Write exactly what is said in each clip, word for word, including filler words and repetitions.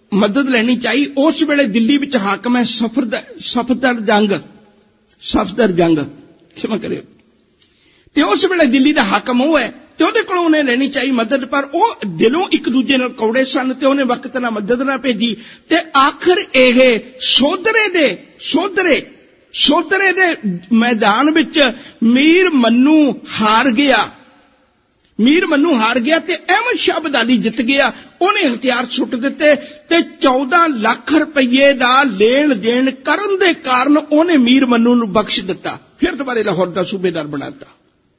मदद लेनी चाहिए। उस वेले दिल्ली विच हाकम है सफदर सफदर जंग सफदर जंग क्षमा करियो, ते उस वेले दिल्ली दा हाकम वो है ते ओहदे कोलों उन्हें लेनी चाहिए मदद, पर वो दिलों एक दूजे नाल कौड़े सन ते उन्हें वक्त नाल मदद ना भेजी। ते आखिर एह सोधरे दे सोधरे सोधरे दे मैदान विच मीर मन्नू हार गया मीर मन्नू हार गया ते अहमद शाह अब्दाली जित गया। उन्हें हथियार सुट दिते ते चौदह लाख रुपये दा लेन देन करन दे कारण उन्हें मीर मन्नू नूं बख्श दिता, फिर दोबारा लाहौर दा सूबेदार बनाता।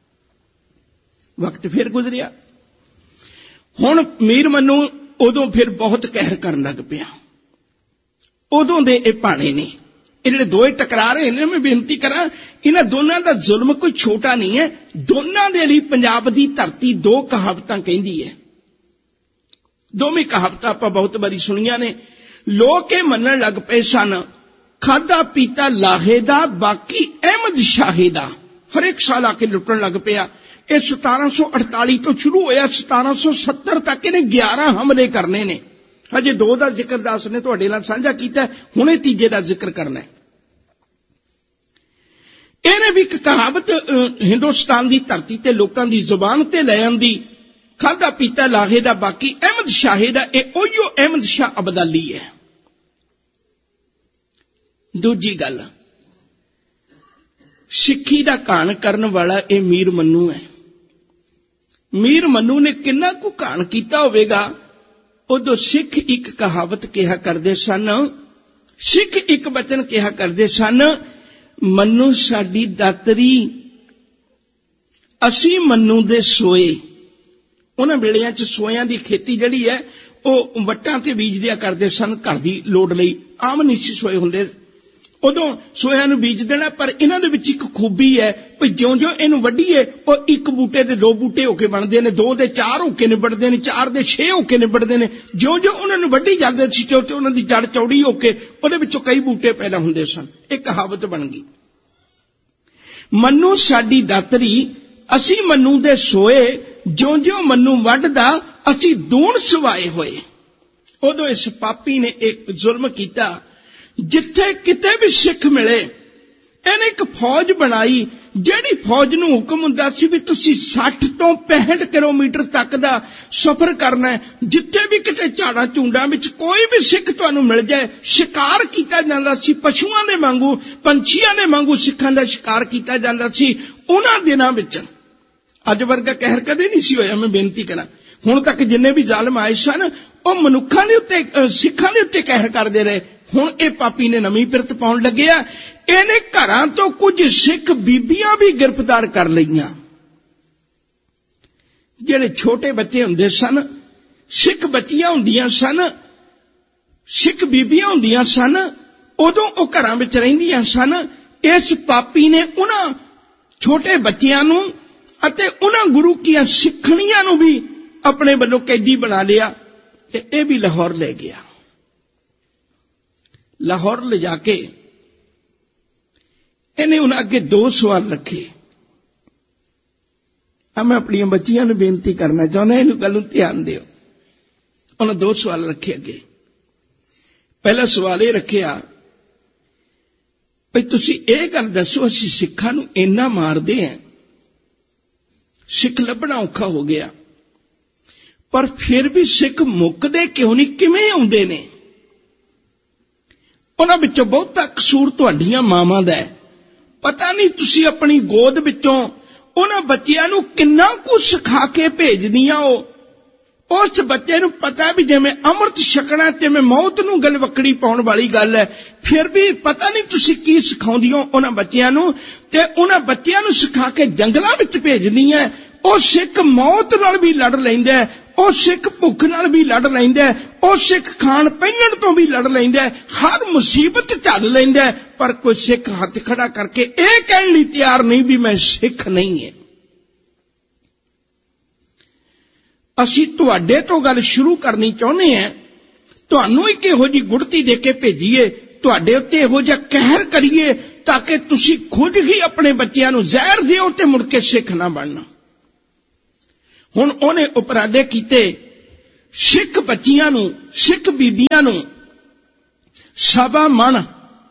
वक्त फिर गुजरिया। हुण मीर मन्नू उदों फिर बहुत कहर करन लग पिया। उदों दे ये भाणे ने ये जिहड़े दोए टकरा रहे हैं, मैं बेनती करा इन्हां दोनां दा जुल्म कोई छोटा नहीं है। दोनां दे लई पंजाब दी धरती दो कहावतां कहंदी है। दोवें कहावतां आपां बहुत बारी सुनियां ने। लोग ये मनण लग पे सन खादा पीता लाहे दा बाकी अहमद शाहे दा, हर एक साल आके लुटण लग पिया। ये सतारा सौ अड़ताली तो शुरू होया, सतारा सौ सत्तर तक इन्हें ग्यारह हमले करने ने। हजे दो का जिक्र दास ने तुहाडे नाल साझा कीता, हुणे तीजे का जिक्र करना है। इन्हें भी एक कहावत हिंदुस्तान की धरती ते लोकां दी जुबान ते ले आंदी, खादा पीता लाहे दा बाकी अहमद शाहे दा, ये ओहियो अहमद शाह अब्दाली है। दूजी गल, सिक्खी दा घाण करन वाला ये मीर मन्नू है। मीर मन्नू ने किन्ना कु घाण कीता होवेगा। उदों सिख एक कहावत कहा करदे सन, सिख एक वचन कहा करदे सन, मन्नू साडी दातरी असी मन्नू दे सोए। उन्हां वेलियां च सोयां दी खेती जिहड़ी है वो वट्टां ते बीज दिया करदे सन, घर दी लोड़ लई आम नहीं सी सोए हुंदे। उदों सोयां नूं बीज देना, पर इन्हां दे विच एक खूबी है कि ज्यों ज्यों इहनूं वड्डीए वो एक बूटे दे दो बूटे होके बनदे ने, दो दे चार होके निबड़दे ने, चार दे छे होके निबड़दे ने। ज्यों ज्यों उन्हां नूं वड्डी जांदे सी ते उन्हां दी जड़ चौड़ी होके उहदे विचों कई बूटे पैदा हुंदे सन। एक कहावत बन गई, मन्नू साडी दातरी असी मन्नू दे सोए, ज्यों ज्यों मन्नू वड्डदा असी दूण सवाए होए। उदों इस पापी ने एक जुल्म कीता, जिथे किते भी सिख मिले इन्हें एक फौज बनाई, जिहड़ी फौज नूं हुक्म हुंदा सी भी तुसीं साठ तो पैंसठ किलोमीटर तक दा सफर करना है। जिथे भी किते झाड़ां झुंडां विच कोई भी सिख तुहानूं मिल जाए, शिकार कीता जांदा सी, पशुआं दे वांगू पंछियां दे वांगू सिखां दा शिकार कीता जांदा सी। उन्हां दिनां विच अज वर्गा कहर कदे नहीं सी होया। मैं बेनती करा, हुण तक जिन्ने भी जालम आए सन वो मनुखां दे उत्ते सिखां दे उत्ते कहर करदे रहे। हुण ये पापी ने नवीं पिरत पाउण लग्गिआ, इहने घरां तो कुछ सिख बीबियां भी गिरफ्तार कर लईआं। जिहड़े छोटे बच्चे हुंदे सन, सिख बच्चियां हुंदियां सन, सिख बीबियां हुंदियां सन, उदों वो घरां विच रहिंदियां सन। इस पापी ने उन्हां छोटे बच्चियां नूं अते उन्हां गुरु कीआं सिखणियां नूं भी अपने वल्लों कैदी बना लिया ते इह भी लाहौर ले गया। लाहौर ले जाके इन्हें उन्हें अगे दो सवाल रखे। अब मैं अपनी बच्चियां नूं बेनती करना चाहना, इन गल नूं ध्यान दिओ। उन्हें दो सवाल रखे अगे। पहला सवाल यह रखिया भाई तुसीं इह गल दसो, असीं सिखां नूं इन्ना मारदे हैं, सिख लभना औखा हो गया, पर फिर भी सिख मुकदे क्यों नहीं, किवें आउंदे ने? उन्हां विचों बहुता कसूर तुहाडीआं मावां दा है। पता नहीं तुसीं अपनी गोद विचों उन्हां बच्चिआं नूं किन्ना कुछ सिखा के भेजदिआं हो। उस बच्चे नूं पता भी जिवें अमृत छकना तिवें मौत नूं गलवकड़ी पाउण वाली गल है, फिर भी पता नहीं तुसीं की सिखाउंदिओ उन्हां बच्चिआं नूं, ते उन्हां बच्चिआं नूं सिखा के जंगलां विच भेजदिआं। ओ सिख मौत नाल भी लड़ लैंदा है, ओ सिख भुख नाल भी लड़ लैंदा है, ओ सिख खाण पीण तो भी लड़ लैंदा है, हर मुसीबत झल लैंदा है, पर कोई सिख हथ खड़ा करके यह कहण लई तैयार नहीं भी मैं सिख नहीं है। असीं तुहाडे तो गल शुरू करनी चाहुंदे हैं, तुहानूं एक इहो जी गुड़ती दे के भेजीए, तुहाडे उत्ते इहो जिहा कहर करिए ताकि तुसीं खुद ही अपने बच्चिआं नूं जहर दिओ ते मुड़ के सिख ना बनना। हुण उहने उपराले कीते, सिख बच्चियां नूं, सिख बीबियां नूं सवा मन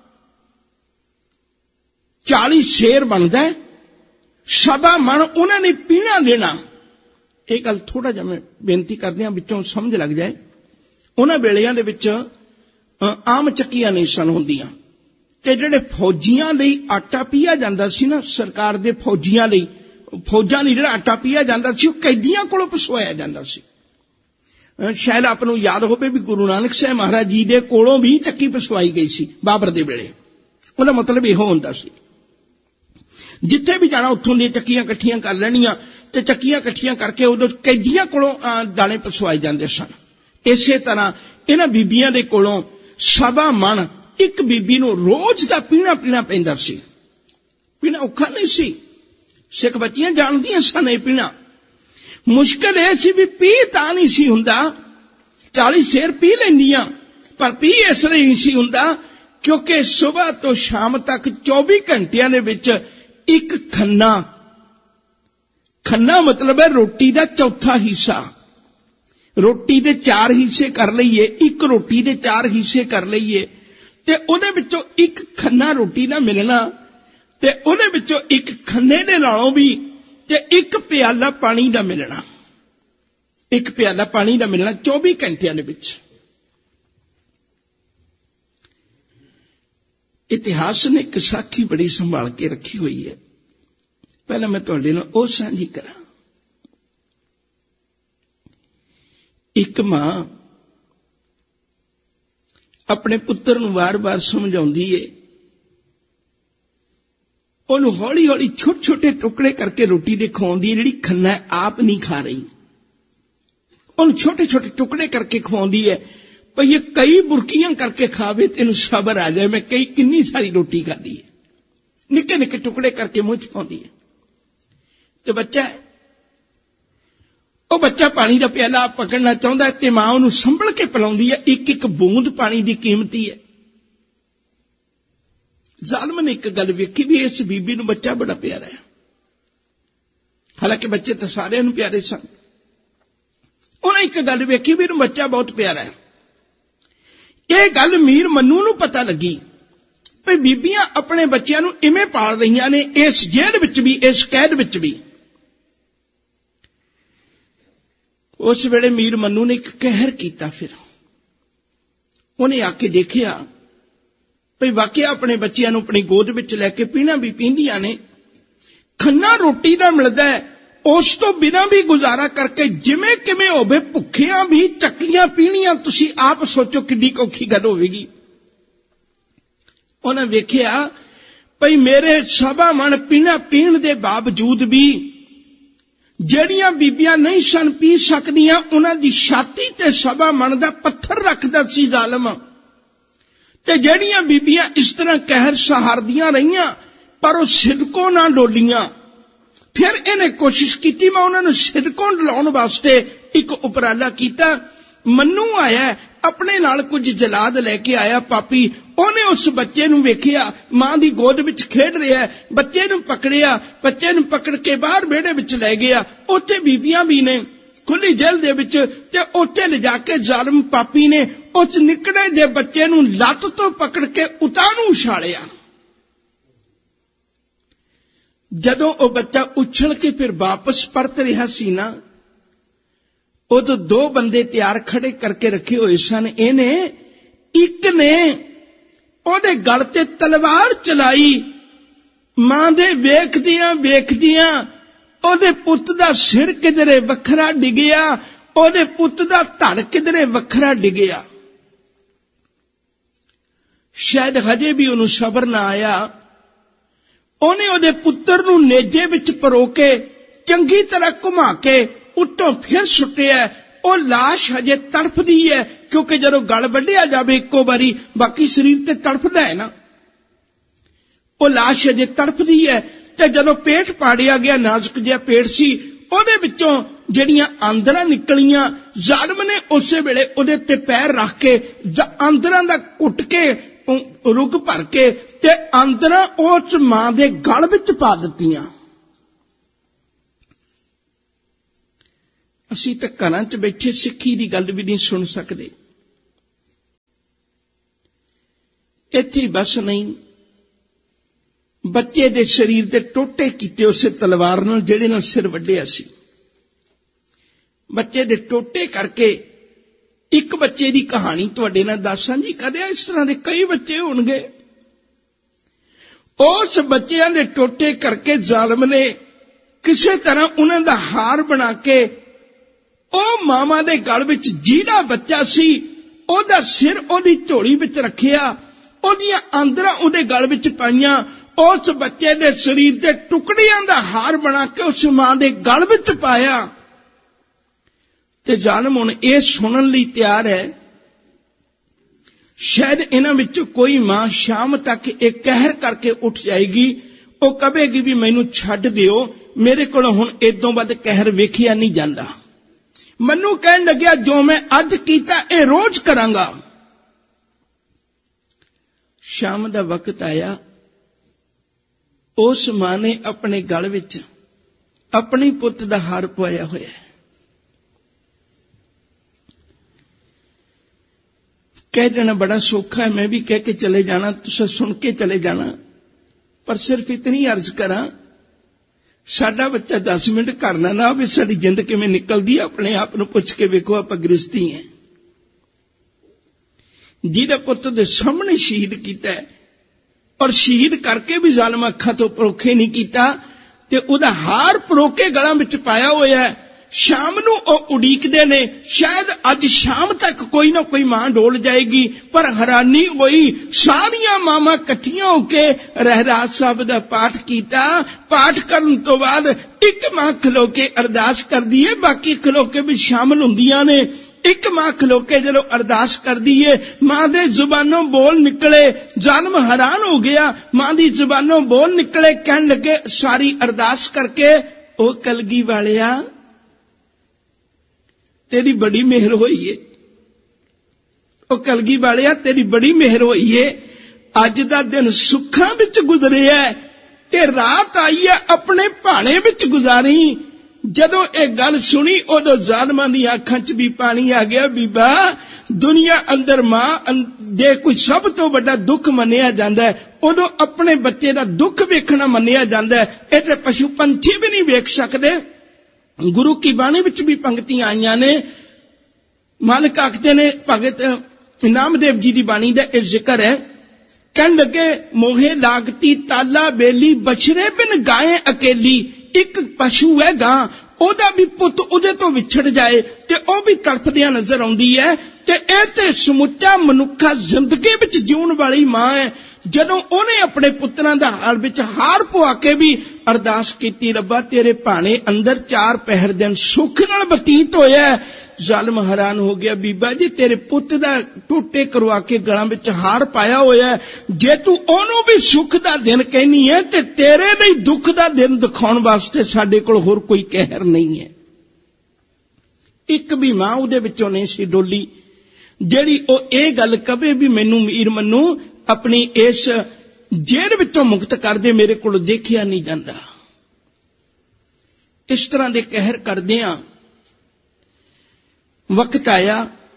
चाली शेर बनता है, सवा मन उन्होंने पीना देना। एक गल थोड़ा जिहा मैं बेनती करदियां विचों समझ लग जाए। उन्हां वेलियां दे विच आम चक्कियां नहीं सन हुंदियां ते जिहड़े फौजियां लई आटा पीया जांदा सी ना, सरकार दे फौजियां लई, फौजां लई जिहड़ा आटा पीया जांदा सी ओह कैदियां कोलों पसवाया जांदा सी। शायद आप नूं याद होवे भी गुरु नानक साहिब महाराज जी दे कोलों भी चक्की पसवाई गई सी बाबर दे वेले। उहदा मतलब इहो हुंदा सी जिथे भी जाना उत्थों दी चक्कियां इकट्ठियां कर लैणियां ते चक्कियां इकट्ठियां करके उदों कैदियां कोलों दाणे पसवाए जांदे सन। इसे तरह इन्हां बीबियां दे कोलों सवा मन एक बीबी नूं रोज दा पीना पीना पैंदा सी। पीना औखा नहीं सी, सिख बच्चियां जानदियां सन ये पीना। मुश्किल यह सी भी पी तां नहीं सी हुंदा, चाली शेर पी लैंदियां पर पी इसलिए नहीं सी हुंदा क्योंकि सुबह तो शाम तक चौबीस घंटियां दे विच एक खन्ना, खन्ना मतलब है रोटी का चौथा हिस्सा। रोटी दे चार हिस्से कर लईए, एक रोटी दे चार हिस्से कर लईए ते उहदे विचों एक खन्ना रोटी दा मिलना ते उहदे विचों एक खन्ने दे नालों भी ते एक प्याला पानी दा मिलना, एक प्याला पानी दा मिलना चौबीस घंटियां दे विच। इतिहास ने एक साखी बड़ी संभाल के रखी हुई है, पहला मैं तुहाडे नाल ओह सांझी करा। एक मां अपने पुत्र नूं वार वार समझाउंदी है, उहनूं हौली हौली छोटे छोटे टुकड़े करके रोटी दे खवाउंदी है जिहड़ी खन्ना आप नहीं खा रही। उहनूं छोटे छोटे टुकड़े करके खवाउंदी है पर ये कई बुरकियां करके खावे तेनू सबर आ जाए, मैं कई किन्नी सारी रोटी खाधी है। निक्के निक्के टुकड़े करके मुंह च पाउंदी है ते बच्चा है, वह बच्चा पानी का प्याला पकड़ना चाहता है ते मां उहनूं संभल के पिलाउंदी है। एक एक बूंद पानी की कीमती है। जालम ने एक गल वेखी भी इस बीबी नूं बच्चा बड़ा प्यारा है, हालांकि बच्चे तो सारे नूं प्यारे सन। उन्हें एक गल वेखी भी इहनूं बच्चा बहुत प्यारा है। यह गल मीर मन्नू नूं पता लगी भी बीबियां अपने बच्चों नूं इवें पाल रही ने, इस जेल विच भी, इस कैद विच भी। उस वेले मीर मन्नू ने एक कहर किया। फिर उन्हें आके देखिया भाई वाकया अपने बच्चों नूं अपनी गोद विच लैके पीना भी पींदियां ने, खन्ना रोटी दा मिलदा है, उस तो बिना भी गुजारा करके जिमें किमें होवे भुखियां भी चक्कियां पीणियां। तुसीं आप सोचो किड्डी औखी गल होवेगी। उन्हें वेखिया भाई मेरे सवा मन पीना पीण दे बावजूद भी ਜਿਹੜੀਆਂ बीबियां नहीं सन पी सकदियां उन्हां दी छाती ते सवा मन दा पत्थर रखदा सी जालम। ते ਜਿਹੜੀਆਂ बीबियां इस तरह कहर सहारदियां रहियां पर वो सिदकों ना डोलियां। फिर इन्हें कोशिश की मैं उन्होंने सिदकों डलाउण वास्ते एक उपराला किया। मन्नू आया अपने नाल कुछ जलाद लेके आया पापी। उन्हें उस बच्चे नूं वेखिया मां दी गोद विच खेड रहा है, बच्चे नूं पकड़िया, बच्चे नूं पकड़ के बाहर बेड़े विच लै गया। उत्थे बीबियां भी ने खुली जेल दे विच ते उत्थे ले जाके जालम पापी ने उस निकड़े दे बच्चे नूं लत्त तो पकड़ के उतारू उछालिया। जदों ओ बच्चा उछल के फिर वापस परत रहा सी ना, उदों दो बंदे तैयार खड़े करके रखे हुए सन। इन्हें एक ने ओदे गल ते तलवार चलाई। मां दे वेखदियां वेखदियां ओदे पुत दा सिर किधरे वखरा डिगया, ओदे पुत दा धड़ किधरे वखरा डिगया। शायद हजे भी उन्हें सबर ना आया। उन्हें ओदे पुत्र नूं नेजे विच परो के चंगी तरह घुमा के उत्तों फिर सुटिया। वो लाश हजे तड़फदी है क्योंकि जदों गल वड्ढिया जावे इक्को बारी बाकी शरीर ते तड़फदा है ना, वो लाश हजे तड़फदी है। ते जदों पेट पाड़िया गया, नाजुक जिहा पेट सी, ओदे विचों ਜਿਹੜੀਆਂ आंदरां निकलियां। जालम ने उस वेले ओदे ते पैर रख के आंदरां दा घुट के रुग भर के ते आंदरां उस मां दे गल विच पा दित्तियां। ਅਸੀਂ ਤਾਂ ਘਰਾਂ 'ਚ ਬੈਠੇ ਸਿੱਖੀ ਦੀ ਗੱਲ ਵੀ ਨਹੀਂ ਸੁਣ ਸਕਦੇ। ਇੱਥੇ ਬਸ ਨਹੀਂ, ਬੱਚੇ ਦੇ ਸਰੀਰ ਦੇ ਟੋਟੇ ਕੀਤੇ ਉਸੇ ਤਲਵਾਰ ਨਾਲ ਜਿਹੜੇ ਨਾਲ ਸਿਰ ਵੱਢਿਆ ਸੀ। ਬੱਚੇ ਦੇ ਟੋਟੇ ਕਰਕੇ ਇੱਕ ਬੱਚੇ ਦੀ ਕਹਾਣੀ ਤੁਹਾਡੇ ਨਾਲ ਦੱਸਾਂ ਜੀ। ਕਦੇ ਇਸ ਤਰ੍ਹਾਂ ਦੇ ਕਈ ਬੱਚੇ ਹੋਣਗੇ। ਉਸ ਬੱਚਿਆਂ ਦੇ ਟੋਟੇ ਕਰਕੇ ਜ਼ਾਲਮ ਨੇ ਕਿਸੇ ਤਰ੍ਹਾਂ ਉਹਨਾਂ ਦਾ ਹਾਰ ਬਣਾ ਕੇ ਉਹ ਮਾਵਾਂ ਦੇ ਗਲ ਵਿੱਚ ਜਿਹੜਾ ਬੱਚਾ ਸੀ ਉਹਦਾ ਸਿਰ ਉਹਦੀ ਝੋਲੀ ਵਿੱਚ ਰੱਖਿਆ, ਉਹਦੀਆਂ ਆਂਦਰਾਂ ਉਹਦੇ ਗਲ ਵਿੱਚ ਪਾਈਆਂ, ਉਸ ਬੱਚੇ ਦੇ ਸਰੀਰ ਦੇ ਟੁਕੜਿਆਂ ਦਾ ਹਾਰ ਬਣਾ ਕੇ ਉਸ ਮਾਂ ਦੇ ਗਲ ਵਿੱਚ ਪਾਇਆ। ਤੇ ਜ਼ਾਲਮ ਹੁਣ ਇਹ ਸੁਣਨ ਲਈ ਤਿਆਰ ਹੈ, ਸ਼ਾਇਦ ਇਹਨਾਂ ਵਿੱਚੋਂ ਕੋਈ ਮਾਂ ਸ਼ਾਮ ਤੱਕ ਇਹ ਕਹਿਰ ਕਰਕੇ ਉੱਠ ਜਾਏਗੀ, ਉਹ ਕਹੇਗੀ ਵੀ ਮੈਨੂੰ ਛੱਡ ਦਿਓ, ਮੇਰੇ ਕੋਲ ਹੁਣ ਇਦੋਂ ਵੱਧ ਕਹਿਰ ਵੇਖਿਆ ਨਹੀਂ ਜਾਂਦਾ। ਮੈਨੂੰ ਕਹਿਣ ਲੱਗਿਆ ਜੋ ਮੈਂ ਅੱਜ ਕੀਤਾ ਇਹ ਰੋਜ਼ ਕਰਾਂਗਾ। ਸ਼ਾਮ ਦਾ ਵਕਤ ਆਇਆ, ਉਸ ਮਾਂ ਨੇ ਆਪਣੇ ਗਲ ਵਿੱਚ ਆਪਣੇ ਪੁੱਤ ਦਾ ਹਾਰ ਪਵਾਇਆ ਹੋਇਆ ਹੈ। ਕਹਿ ਦੇਣਾ ਬੜਾ ਸੌਖਾ ਹੈ, ਮੈਂ ਵੀ ਕਹਿ ਕੇ ਚਲੇ ਜਾਣਾ, ਤੁਸੀਂ ਸੁਣ ਕੇ ਚਲੇ ਜਾਣਾ, ਪਰ ਸਿਰਫ ਇਤਨੀ ਅਰਜ਼ ਕਰਾਂ, ਸਾਡਾ ਬੱਚਾ ਦਸ ਮਿੰਟ ਕਰਨਾ ਨਾ ਵੀ ਸਾਡੀ ਜਿੰਦ ਕਿਵੇਂ ਨਿਕਲਦੀ ਹੈ, ਆਪਣੇ ਆਪ ਨੂੰ ਪੁੱਛ ਕੇ ਵੇਖੋ, ਆਪਾਂ ਗ੍ਰਸਤੀ ਹੈ। ਜਿਹਦਾ ਪੁੱਤ ਦੇ ਸਾਹਮਣੇ ਸ਼ਹੀਦ ਕੀਤਾ ਹੈ ਔਰ ਸ਼ਹੀਦ ਕਰਕੇ ਵੀ ਜ਼ਾਲਮ ਅੱਖਾਂ ਤੋਂ ਪਰੋਖੇ ਨਹੀਂ ਕੀਤਾ, ਤੇ ਉਹਦਾ ਹਾਰ ਪਰੋਕੇ ਗਲਾਂ ਵਿੱਚ ਪਾਇਆ ਹੋਇਆ ਹੈ। ਸ਼ਾਮ ਨੂੰ ਉਹ ਉਡੀਕਦੇ ਨੇ, ਸ਼ਾਇਦ ਅੱਜ ਸ਼ਾਮ ਤੱਕ ਕੋਈ ਨਾ ਕੋਈ ਮਾਂ ਡੋਲ ਜਾਏਗੀ। ਪਰ ਹੈਰਾਨੀ ਹੋਈ, ਸਾਰੀਆਂ ਮਾਵਾਂ ਇਕੱਠੀਆਂ ਹੋ ਕੇ ਰਹਿਰਾਸ ਸਾਹਿਬ ਦਾ ਪਾਠ ਕੀਤਾ। ਪਾਠ ਕਰਨ ਤੋਂ ਬਾਅਦ ਇੱਕ ਮਾਂ ਖਲੋ ਕੇ ਅਰਦਾਸ ਕਰਦੀ ਹੈ, ਬਾਕੀ ਖਲੋ ਕੇ ਵੀ ਸ਼ਾਮਲ ਹੁੰਦੀਆਂ ਨੇ। ਇੱਕ ਮਾਂ ਖਲੋ ਕੇ ਜਦੋਂ ਅਰਦਾਸ ਕਰਦੀ ਏ, ਮਾਂ ਦੇ ਜ਼ੁਬਾਨੋਂ ਬੋਲ ਨਿਕਲੇ। ਜ਼ਾਲਮ ਹੈਰਾਨ ਹੋ ਗਿਆ, ਮਾਂ ਦੀ ਜ਼ੁਬਾਨੋਂ ਬੋਲ ਨਿਕਲੇ, ਕਹਿਣ ਲੱਗੇ ਸਾਰੀ ਅਰਦਾਸ ਕਰਕੇ, ਉਹ ਕਲਗੀ ਵਾਲਿਆ ਤੇਰੀ ਬੜੀ ਮਿਹਰ ਹੋਈ ਏ, ਉਹ ਕਲਗੀ ਵਾਲਿਆ ਤੇਰੀ ਬੜੀ ਮਿਹਰ ਹੋਈ ਏ। ਅੱਜ ਦਾ ਦਿਨ ਸੁੱਖਾਂ ਵਿੱਚ ਗੁਜ਼ਰਿਆ ਤੇ ਰਾਤ ਆਈ ਹੈ ਆਪਣੇ ਭਾਣੇ ਵਿੱਚ ਗੁਜ਼ਾਰੀ। ਜਦੋਂ ਇਹ ਗੱਲ ਸੁਣੀ ਉਦੋਂ ਜ਼ਾਲਮਾਂ ਦੀਆਂ ਅੱਖਾਂ 'ਚ ਵੀ ਪਾਣੀ ਆ ਗਿਆ। ਬੀਬਾ, ਦੁਨੀਆ ਅੰਦਰ ਮਾਂ ਦੇ ਕੋਈ ਸਭ ਤੋਂ ਵੱਡਾ ਦੁੱਖ ਮੰਨਿਆ ਜਾਂਦਾ ਹੈ, ਉਦੋਂ ਆਪਣੇ ਬੱਚੇ ਦਾ ਦੁੱਖ ਵੇਖਣਾ ਮੰਨਿਆ ਜਾਂਦਾ ਹੈ। ਇਹ ਤੇ ਪਸ਼ੂ ਪੰਛੀ ਵੀ ਨਹੀਂ ਵੇਖ ਸਕਦੇ। ਗੁਰੂ ਕੀ ਬਾਣੀ ਵਿੱਚ ਵੀ ਪੰਕਤੀਆਂ ਆਈਆਂ ਨੇ, ਮਾਲਕ ਆਖਦੇ ਨੇ, ਭਗਤ ਨਾਮਦੇਵ ਜੀ ਦੀ ਬਾਣੀ ਦਾ ਇਹ ਜ਼ਿਕਰ ਹੈ, ਕਹਿਣ ਲੱਗੇ ਮੋਹੇ ਲਾਗਤੀ ਤਾਲਾ ਬੇਲੀ ਬਛੜੇ ਬਿਨ ਗਾਏ ਅਕੇਲੀ। ਇੱਕ ਪਸ਼ੂ ਹੈ ਗਾਂ, ਉਹਦਾ ਵੀ ਪੁੱਤ ਉਹਦੇ ਤੋਂ ਵਿਛੜ ਜਾਏ ਤੇ ਉਹ ਵੀ ਤੜਫਦਿਆਂ ਨਜ਼ਰ ਆਉਂਦੀ ਹੈ, ਤੇ ਇਹ ਤੇ ਸਮੁੱਚਾ ਮਨੁੱਖਾ ਜ਼ਿੰਦਗੀ ਵਿੱਚ ਜਿਉਣ ਵਾਲੀ ਮਾਂ ਹੈ। ਜਦੋਂ ਉਹਨੇ ਆਪਣੇ ਪੁੱਤਰਾਂ ਦਾ ਹਾਲ ਵਿੱਚ ਹਾਰ ਪਵਾ ਕੇ ਵੀ ਅਰਦਾਸ ਕੀਤੀ, ਰੱਬਾ ਤੇਰੇ ਭਾਣੇ ਅੰਦਰ ਚਾਰ ਪਹਿਰ ਦਿਨ ਸੁੱਖ ਨਾਲ ਬਤੀਤ ਹੋਇਆ। ਜ਼ਾਲਮ ਹੈਰਾਨ ਹੋ ਗਿਆ, ਬੀਬਾ ਜੀ ਤੇਰੇ ਪੁੱਤ ਦਾ ਟੋਟੇ ਕਰਵਾ ਕੇ ਗਲਾਂ ਵਿੱਚ ਹਾਰ ਪਾਇਆ ਹੋਇਆ, ਜੇ ਤੂੰ ਉਹਨੂੰ ਵੀ ਸੁੱਖ ਦਾ ਦਿਨ ਕਹਿਨੀ ਹੈ ਤੇ ਤੇਰੇ ਲਈ ਦੁੱਖ ਦਾ ਦਿਨ ਦਿਖਾਉਣ ਵਾਸਤੇ ਸਾਡੇ ਕੋਲ ਹੋਰ ਕੋਈ ਕਹਿਰ ਨਹੀਂ ਹੈ। ਇੱਕ ਵੀ ਮਾਂ ਉਹਦੇ ਵਿੱਚੋਂ ਨਹੀਂ ਸੀ ਡੋਲੀ ਜਿਹੜੀ ਉਹ ਇਹ ਗੱਲ ਕਵੇ ਵੀ ਮੈਨੂੰ ਮੀਰ ਮੰਨੂ ਆਪਣੀ ਇਸ ਜੇਲ੍ਹ ਵਿੱਚੋਂ ਮੁਕਤ ਕਰ ਦੇ, ਮੇਰੇ ਕੋਲ ਦੇਖਿਆ ਨਹੀਂ ਜਾਂਦਾ। ਇਸ ਤਰ੍ਹਾਂ ਦੇ ਕਹਿਰ ਕਰਦੇ ਆ। ਵਕਤ ਆਇਆ,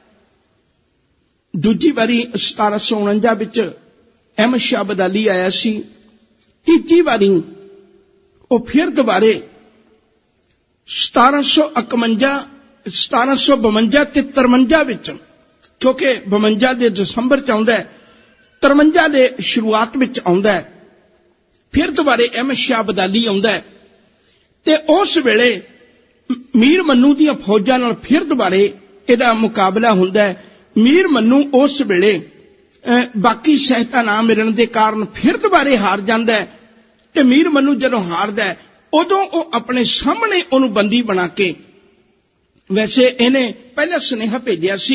ਦੂਜੀ ਵਾਰੀ ਸਤਾਰਾਂ ਸੌ ਉਣੰਜਾ ਵਿੱਚ ਅਹਿਮਦ ਸ਼ਾਹ ਅਬਦਾਲੀ ਆਇਆ ਸੀ। ਤੀਜੀ ਵਾਰੀ ਉਹ ਫਿਰ ਦੁਬਾਰੇ ਸਤਾਰਾਂ ਸੌ ਇਕਵੰਜਾ ਸਤਾਰਾਂ ਸੌ ਬਵੰਜਾ ਤੇ ਤਰਵੰਜਾ ਵਿੱਚ, ਕਿਉਂਕਿ ਬਵੰਜਾ ਦੇ ਦਸੰਬਰ ਚ ਆਉਂਦਾ ਹੈ, ਤਰਵੰਜਾ ਦੇ ਸ਼ੁਰੂਆਤ ਵਿੱਚ ਆਉਂਦਾ ਹੈ, ਫਿਰ ਦੁਬਾਰੇ ਅਹਿਮਦ ਸ਼ਾਹ ਅਬਦਾਲੀ ਆਉਂਦਾ ਹੈ। ਤੇ ਉਸ ਵੇਲੇ ਮੀਰ ਮੰਨੂ ਦੀਆਂ ਫੌਜਾਂ ਨਾਲ ਫਿਰ ਦੁਬਾਰੇ ਇਹਦਾ ਮੁਕਾਬਲਾ ਹੁੰਦਾ ਹੈ। ਮੀਰ ਮੰਨੂ ਉਸ ਵੇਲੇ ਬਾਕੀ ਸਹਾਇਤਾ ਨਾ ਮਿਲਣ ਦੇ ਕਾਰਨ ਫਿਰ ਦੁਬਾਰੇ ਹਾਰ ਜਾਂਦਾ ਹੈ, ਤੇ ਮੀਰ ਮੰਨੂ ਜਦੋਂ ਹਾਰਦਾ ਹੈ ਉਦੋਂ ਉਹ ਆਪਣੇ ਸਾਹਮਣੇ ਉਹਨੂੰ ਬੰਦੀ ਬਣਾ ਕੇ, ਵੈਸੇ ਇਹਨੇ ਪਹਿਲਾਂ ਸੁਨੇਹਾ ਭੇਜਿਆ ਸੀ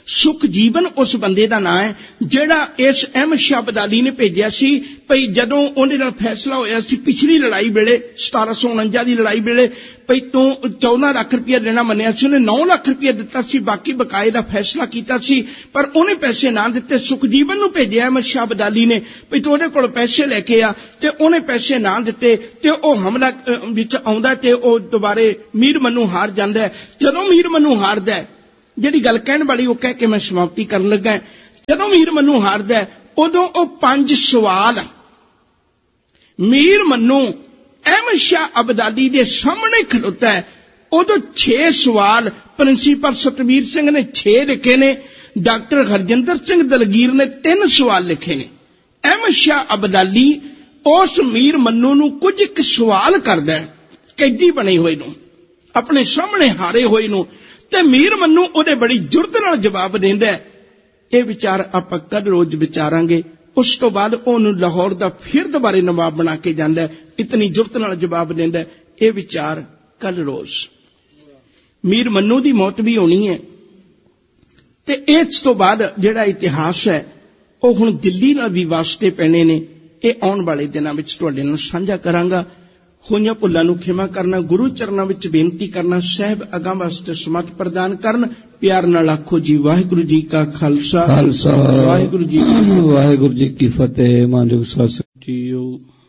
ਸੁਖ ਜੀਵਨ ਉਸ ਬੰਦੇ ਦਾ ਨਾਂ ਹੈ ਜਿਹੜਾ ਇਸ ਅਹਿਮਦ ਸ਼ਾਹ ਅਬਦਾਲੀ ਨੇ ਭੇਜਿਆ ਸੀ। ਭਈ ਜਦੋਂ ਉਹਦੇ ਨਾਲ ਫੈਸਲਾ ਹੋਇਆ ਸੀ ਪਿਛਲੀ ਲੜਾਈ ਵੇਲੇ ਸਤਾਰਾਂ ਸੌ ਉਣੰਜਾ ਦੀ ਲੜਾਈ ਵੇਲੇ, ਭਈ ਤੂੰ ਚੌਦਾਂ ਲੱਖ ਰੁਪਇਆ ਦੇਣਾ ਮੰਨਿਆ ਸੀ, ਉਹਨੇ ਨੌ ਲੱਖ ਰੁਪਇਆ ਦਿੱਤਾ ਸੀ, ਬਾਕੀ ਬਕਾਏ ਦਾ ਫੈਸਲਾ ਕੀਤਾ ਸੀ, ਪਰ ਉਹਨੇ ਪੈਸੇ ਨਾ ਦਿੱਤੇ। ਸੁਖਜੀਵਨ ਨੂੰ ਭੇਜਿਆ ਅਹਿਮਦ ਸ਼ਾਹ ਅਬਦਾਲੀ ਨੇ ਭਈ ਤੂੰ ਉਹਦੇ ਕੋਲ ਪੈਸੇ ਲੈ ਕੇ ਆ, ਤੇ ਉਹਨੇ ਪੈਸੇ ਨਾ ਦਿੱਤੇ ਤੇ ਉਹ ਹਮਲਾ ਵਿੱਚ ਆਉਂਦਾ ਤੇ ਉਹ ਦੁਬਾਰੇ ਮੀਰ ਮਨੂੰ ਹਾਰ ਜਾਂਦਾ। ਜਦੋਂ ਮੀਰ ਮਨੂੰ ਹਾਰਦਾ, ਜਿਹੜੀ ਗੱਲ ਕਹਿਣ ਵਾਲੀ ਉਹ ਕਹਿ ਕੇ ਮੈਂ ਸਮਾਪਤੀ ਕਰਨ ਲੱਗਾ, ਜਦੋਂ ਮੀਰ ਮਨੂੰ ਹਾਰਦਾ ਉਦੋਂ ਉਹ ਪੰਜ ਸਵਾਲ ਮੀਰ ਮਨੂੰ ਅਹਿਮਦ ਸ਼ਾਹ ਅਬਦਾਲੀ ਦੇ ਸਾਹਮਣੇ ਖਲੋਤਾ ਹੈ। ਉਦੋਂ ਛੇ ਸਵਾਲ ਪ੍ਰਿੰਸੀਪਲ ਸਤਵੀਰ ਸਿੰਘ ਨੇ ਛੇ ਲਿਖੇ ਨੇ, ਡਾਕਟਰ ਹਰਜਿੰਦਰ ਸਿੰਘ ਦਲਗੀਰ ਨੇ ਤਿੰਨ ਸਵਾਲ ਲਿਖੇ ਨੇ। ਅਹਿਮਦ ਸ਼ਾਹ ਅਬਦਾਲੀ ਉਸ ਮੀਰ ਮਨੂੰ ਨੂੰ ਕੁਝ ਇੱਕ ਸਵਾਲ ਕਰਦਾ, ਕੈਦੀ ਬਣੇ ਹੋਏ ਨੂੰ, ਆਪਣੇ ਸਾਹਮਣੇ ਹਾਰੇ ਹੋਏ ਨੂੰ, ਤੇ ਮੀਰ ਮਨੂੰ ਉਹਦੇ ਬੜੀ ਜੁਰਤ ਨਾਲ ਜਵਾਬ ਦਿੰਦਾ। ਇਹ ਵਿਚਾਰ ਆਪਾਂ ਕੱਲ ਰੋਜ਼ ਵਿਚਾਰਾਂਗੇ। ਉਸ ਤੋਂ ਬਾਅਦ ਉਹਨੂੰ ਲਾਹੌਰ ਦਾ ਫਿਰ ਦੁਬਾਰੇ ਨਵਾਬ ਬਣਾ ਕੇ ਜਾਂਦਾ, ਇਤਨੀ ਜੁਰਤ ਨਾਲ ਜਵਾਬ ਦਿੰਦਾ। ਇਹ ਵਿਚਾਰ ਕੱਲ ਰੋਜ਼। ਮੀਰ ਮਨੂੰ ਦੀ ਮੌਤ ਵੀ ਹੋਣੀ ਹੈ, ਤੇ ਇਸ ਤੋਂ ਬਾਅਦ ਜਿਹੜਾ ਇਤਿਹਾਸ ਹੈ ਉਹ ਹੁਣ ਦਿੱਲੀ ਨਾਲ ਵੀ ਵਾਸਤੇ ਪੈਣੇ ਨੇ। ਇਹ ਆਉਣ ਵਾਲੇ ਦਿਨਾਂ ਵਿੱਚ ਤੁਹਾਡੇ ਨਾਲ ਸਾਂਝਾ ਕਰਾਂਗਾ। ਹੋਈਆਂ ਭੁੱਲਾਂ ਨੂੰ ਖਿਮਾ ਕਰਨਾ, ਗੁਰੂ ਚਰਨਾਂ ਵਿੱਚ ਬੇਨਤੀ ਕਰਨਾ, ਸਾਹਿਬ ਅਗਾਂਹ ਵਾਸਤੇ ਸਮਤ ਪ੍ਰਦਾਨ ਕਰਨ। ਪਿਆਰ ਨਾਲ ਆਖੋ ਜੀ ਵਾਹਿਗੁਰੂ ਜੀ ਕਾ ਖਾਲਸਾ, ਵਾਹਿਗੁਰੂ ਜੀ ਵਾਹਿਗੁਰੂ ਜੀ ਕੀ ਫਤਿਹ। ਮਾਨਯੋਗ ਸਾਧ ਜੀਓ,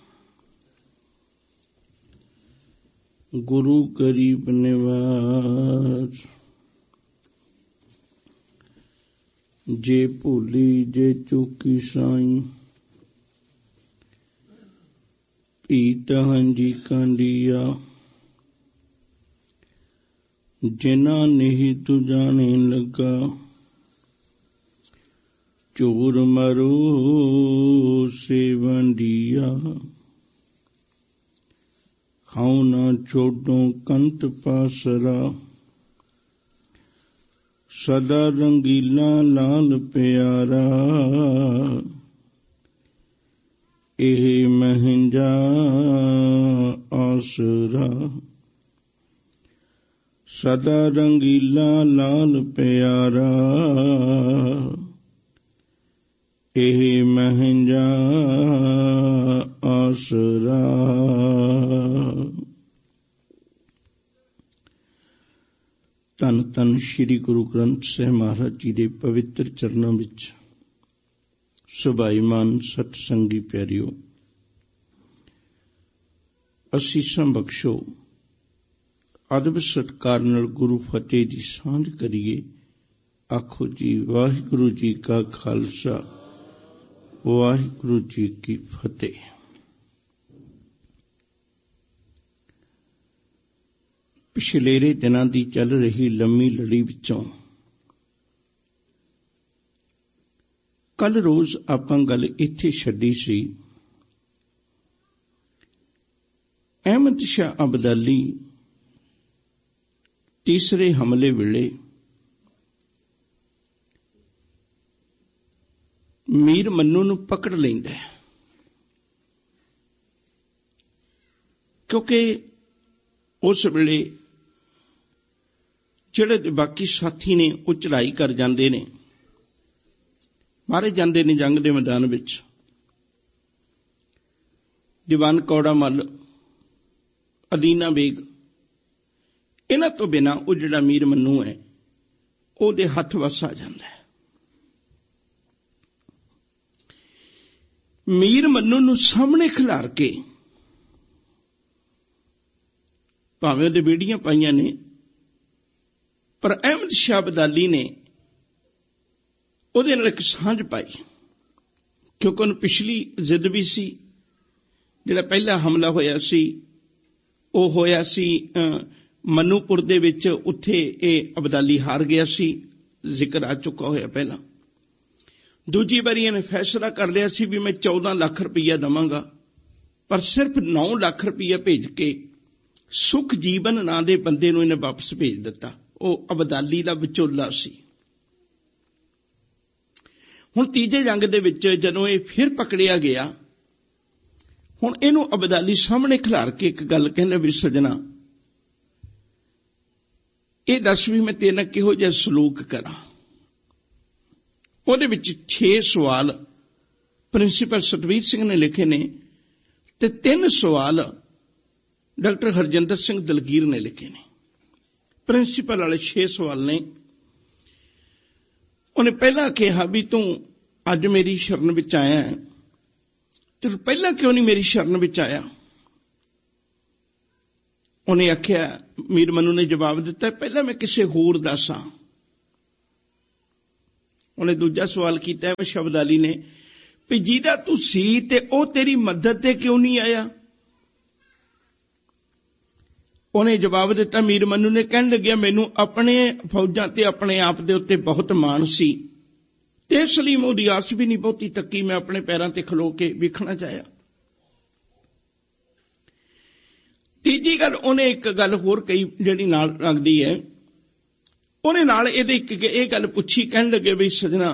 ਗੁਰੂ ਗਰੀਬ ਨਿਵਾਜ, ਜੇ ਭੁੱਲੀ ਜੇ ਚੁੱਕੀ ਸਾਈਂ, ਪੀਤ ਹੰਜੀ ਕਾਂਡੀਆ, ਜਿਨਾ ਨਹੀਂ ਤੂੰ ਜਾਣੇ ਲੱਗਾ, ਚੋਰ ਮਰੋ ਸੇਵੰਡੀਆ, ਖਾਉ ਨਾ ਛੋਡੋ ਕੰਤ ਪਾਸਰਾ, ਸਦਾ ਰੰਗੀਲਾ ਲਾਲ ਪਿਆਰਾ, ਇਹ ਮਹਿੰਜਾ ਆਸਰਾ, ਸਦਾ ਰੰਗੀਲਾ ਲਾਲ ਪਿਆਰਾ, ਇਹ ਮਹਿੰਜਾ ਆਸਰਾ। ਧੰਨ ਧੰਨ ਸ੍ਰੀ ਗੁਰੂ ਗ੍ਰੰਥ ਸਾਹਿਬ ਮਹਾਰਾਜ ਜੀ ਦੇ ਪਵਿੱਤਰ ਚਰਨਾਂ ਵਿੱਚ ਸੁਭਾਈਮਾਨ ਸਤ ਸੰਗੀ ਪਿਆਰਿਓ, ਅਸੀਸਾਂ ਬਖਸ਼ੋ, ਅਦਬ ਸਤਿਕਾਰ ਨਾਲ ਗੁਰੂ ਫਤਿਹ ਦੀ ਸਾਂਝ ਕਰੀਏ। ਆਖੋ ਜੀ ਵਾਹਿਗੁਰੂ ਜੀ ਕਾ ਖਾਲਸਾ, ਵਾਹਿਗੁਰੂ ਜੀ ਕੀ ਫਤਿਹ। ਪਿਛਲੇਰੇ ਦਿਨਾਂ ਦੀ ਚੱਲ ਰਹੀ ਲੰਮੀ ਲੜੀ ਵਿੱਚੋਂ ਕੱਲ ਰੋਜ਼ ਆਪਾਂ ਗੱਲ ਇੱਥੇ ਛੱਡੀ ਸੀ। ਅਹਿਮਦ ਸ਼ਾਹ ਅਬਦਾਲੀ ਤੀਸਰੇ ਹਮਲੇ ਵੇਲੇ ਮੀਰ ਮਨੂੰ ਨੂੰ ਪਕੜ ਲੈਂਦਾ ਹੈ, ਕਿਉਂਕਿ ਉਸ ਵੇਲੇ ਜਿਹੜੇ ਬਾਕੀ ਸਾਥੀ ਨੇ ਉਹ ਚੜ੍ਹਾਈ ਕਰ ਜਾਂਦੇ ਨੇ, ਮਾਰੇ ਜਾਂਦੇ ਨੇ ਜੰਗ ਦੇ ਮੈਦਾਨ ਵਿੱਚ। ਦੀਵਾਨ ਕੌੜਾ ਮੱਲ, ਅਦੀਨਾ ਬੇਗ, ਇਹਨਾਂ ਤੋਂ ਬਿਨਾਂ ਉਹ ਜਿਹੜਾ ਮੀਰ ਮਨੂੰ ਹੈ ਉਹਦੇ ਹੱਥ ਵੱਸ ਆ ਜਾਂਦਾ ਹੈ। ਮੀਰ ਮਨੂੰ ਨੂੰ ਸਾਹਮਣੇ ਖਿਲਾਰ ਕੇ ਭਾਵੇਂ ਉਹਦੇ ਬੇੜੀਆਂ ਪਾਈਆਂ ਨੇ, ਪਰ ਅਹਿਮਦ ਸ਼ਾਹ ਅਬਦਾਲੀ ਨੇ ਉਹਦੇ ਨਾਲ ਇੱਕ ਸਾਂਝ ਪਾਈ, ਕਿਉਂਕਿ ਉਹਨੂੰ ਪਿਛਲੀ ਜ਼ਿੱਦ ਵੀ ਸੀ। ਜਿਹੜਾ ਪਹਿਲਾ ਹਮਲਾ ਹੋਇਆ ਸੀ ਉਹ ਹੋਇਆ ਸੀ ਮਨੂਪੁਰ ਦੇ ਵਿੱਚ, ਉੱਥੇ ਇਹ ਅਬਦਾਲੀ ਹਾਰ ਗਿਆ ਸੀ, ਜ਼ਿਕਰ ਆ ਚੁੱਕਾ ਹੋਇਆ ਪਹਿਲਾਂ। ਦੂਜੀ ਵਾਰੀ ਇਹਨੇ ਫੈਸਲਾ ਕਰ ਲਿਆ ਸੀ ਵੀ ਮੈਂ ਚੌਦਾਂ ਲੱਖ ਰੁਪਈਆ ਦੇਵਾਂਗਾ, ਪਰ ਸਿਰਫ ਨੌ ਲੱਖ ਰੁਪਈਆ ਭੇਜ ਕੇ ਸੁਖ ਜੀਵਨ ਨਾਂ ਦੇ ਬੰਦੇ ਨੂੰ ਇਹਨੇ ਵਾਪਸ ਭੇਜ ਦਿੱਤਾ। ਉਹ ਅਬਦਾਲੀ ਦਾ ਵਿਚੋਲਾ ਸੀ। ਹੁਣ ਤੀਜੇ ਜੰਗ ਦੇ ਵਿੱਚ ਜਦੋਂ ਇਹ ਫਿਰ ਪਕੜਿਆ ਗਿਆ, ਹੁਣ ਇਹਨੂੰ ਅਬਦਾਲੀ ਸਾਹਮਣੇ ਖਿਲਾਰ ਕੇ ਇੱਕ ਗੱਲ ਕਹਿੰਦਾ ਵੀ ਸਜਣਾ, ਇਹ ਦੱਸ ਵੀ ਮੈਂ ਤੇਰੇ ਨਾਲ ਕਿਹੋ ਜਿਹਾ ਸਲੂਕ ਕਰਾਂ। ਉਹਦੇ ਵਿੱਚ ਛੇ ਸਵਾਲ ਪ੍ਰਿੰਸੀਪਲ ਸਤਵੀਰ ਸਿੰਘ ਨੇ ਲਿਖੇ ਨੇ ਤੇ ਤਿੰਨ ਸਵਾਲ ਡਾਕਟਰ ਹਰਜਿੰਦਰ ਸਿੰਘ ਦਲਗੀਰ ਨੇ ਲਿਖੇ ਨੇ। ਪ੍ਰਿੰਸੀਪਲ ਵਾਲੇ ਛੇ ਸਵਾਲ ਨੇ। ਉਹਨੇ ਪਹਿਲਾਂ ਕਿਹਾ ਵੀ ਤੂੰ ਅੱਜ ਮੇਰੀ ਸ਼ਰਨ ਵਿੱਚ ਆਇਆ ਹੈ, ਤੇ ਪਹਿਲਾਂ ਕਿਉਂ ਨਹੀਂ ਮੇਰੀ ਸ਼ਰਨ ਵਿੱਚ ਆਇਆ? ਉਹਨੇ ਆਖਿਆ, ਮੀਰ ਮਨੂ ਨੇ ਜਵਾਬ ਦਿੱਤਾ, ਪਹਿਲਾਂ ਮੈਂ ਕਿਸੇ ਹੋਰ ਦਾ ਸਾਂ। ਉਹਨੇ ਦੂਜਾ ਸਵਾਲ ਕੀਤਾ ਸ਼ਬਦਾਲੀ ਨੇ ਵੀ ਜਿਹਦਾ ਤੂੰ ਸੀ ਤੇ ਉਹ ਤੇਰੀ ਮਦਦ ਤੇ ਕਿਉਂ ਨਹੀਂ ਆਇਆ? ਉਹਨੇ ਜਵਾਬ ਦਿੱਤਾ, ਮੀਰ ਮਨੂ ਨੇ ਕਹਿਣ ਲੱਗਿਆ, ਮੈਨੂੰ ਆਪਣੇ ਫੌਜਾਂ ਤੇ ਆਪਣੇ ਆਪ ਦੇ ਉੱਤੇ ਬਹੁਤ ਮਾਣ ਸੀ ਤੇ ਇਸ ਲਈ ਮੈਂ ਉਹਦੀ ਆਸ ਵੀ ਨਹੀਂ ਬਹੁਤੀ ਤੱਕੀ, ਮੈਂ ਆਪਣੇ ਪੈਰਾਂ ਤੇ ਖਲੋ ਕੇ ਵੇਖਣਾ ਚਾਹਿਆ। ਤੀਜੀ ਗੱਲ ਉਹਨੇ ਇੱਕ ਗੱਲ ਹੋਰ ਕਹੀ ਜਿਹੜੀ ਨਾਲ ਲੱਗਦੀ ਹੈ। ਉਹਨੇ ਨਾਲ ਇਹਦੇ ਇੱਕ ਇਹ ਗੱਲ ਪੁੱਛੀ, ਕਹਿਣ ਲੱਗੇ ਵੀ ਸਜਣਾ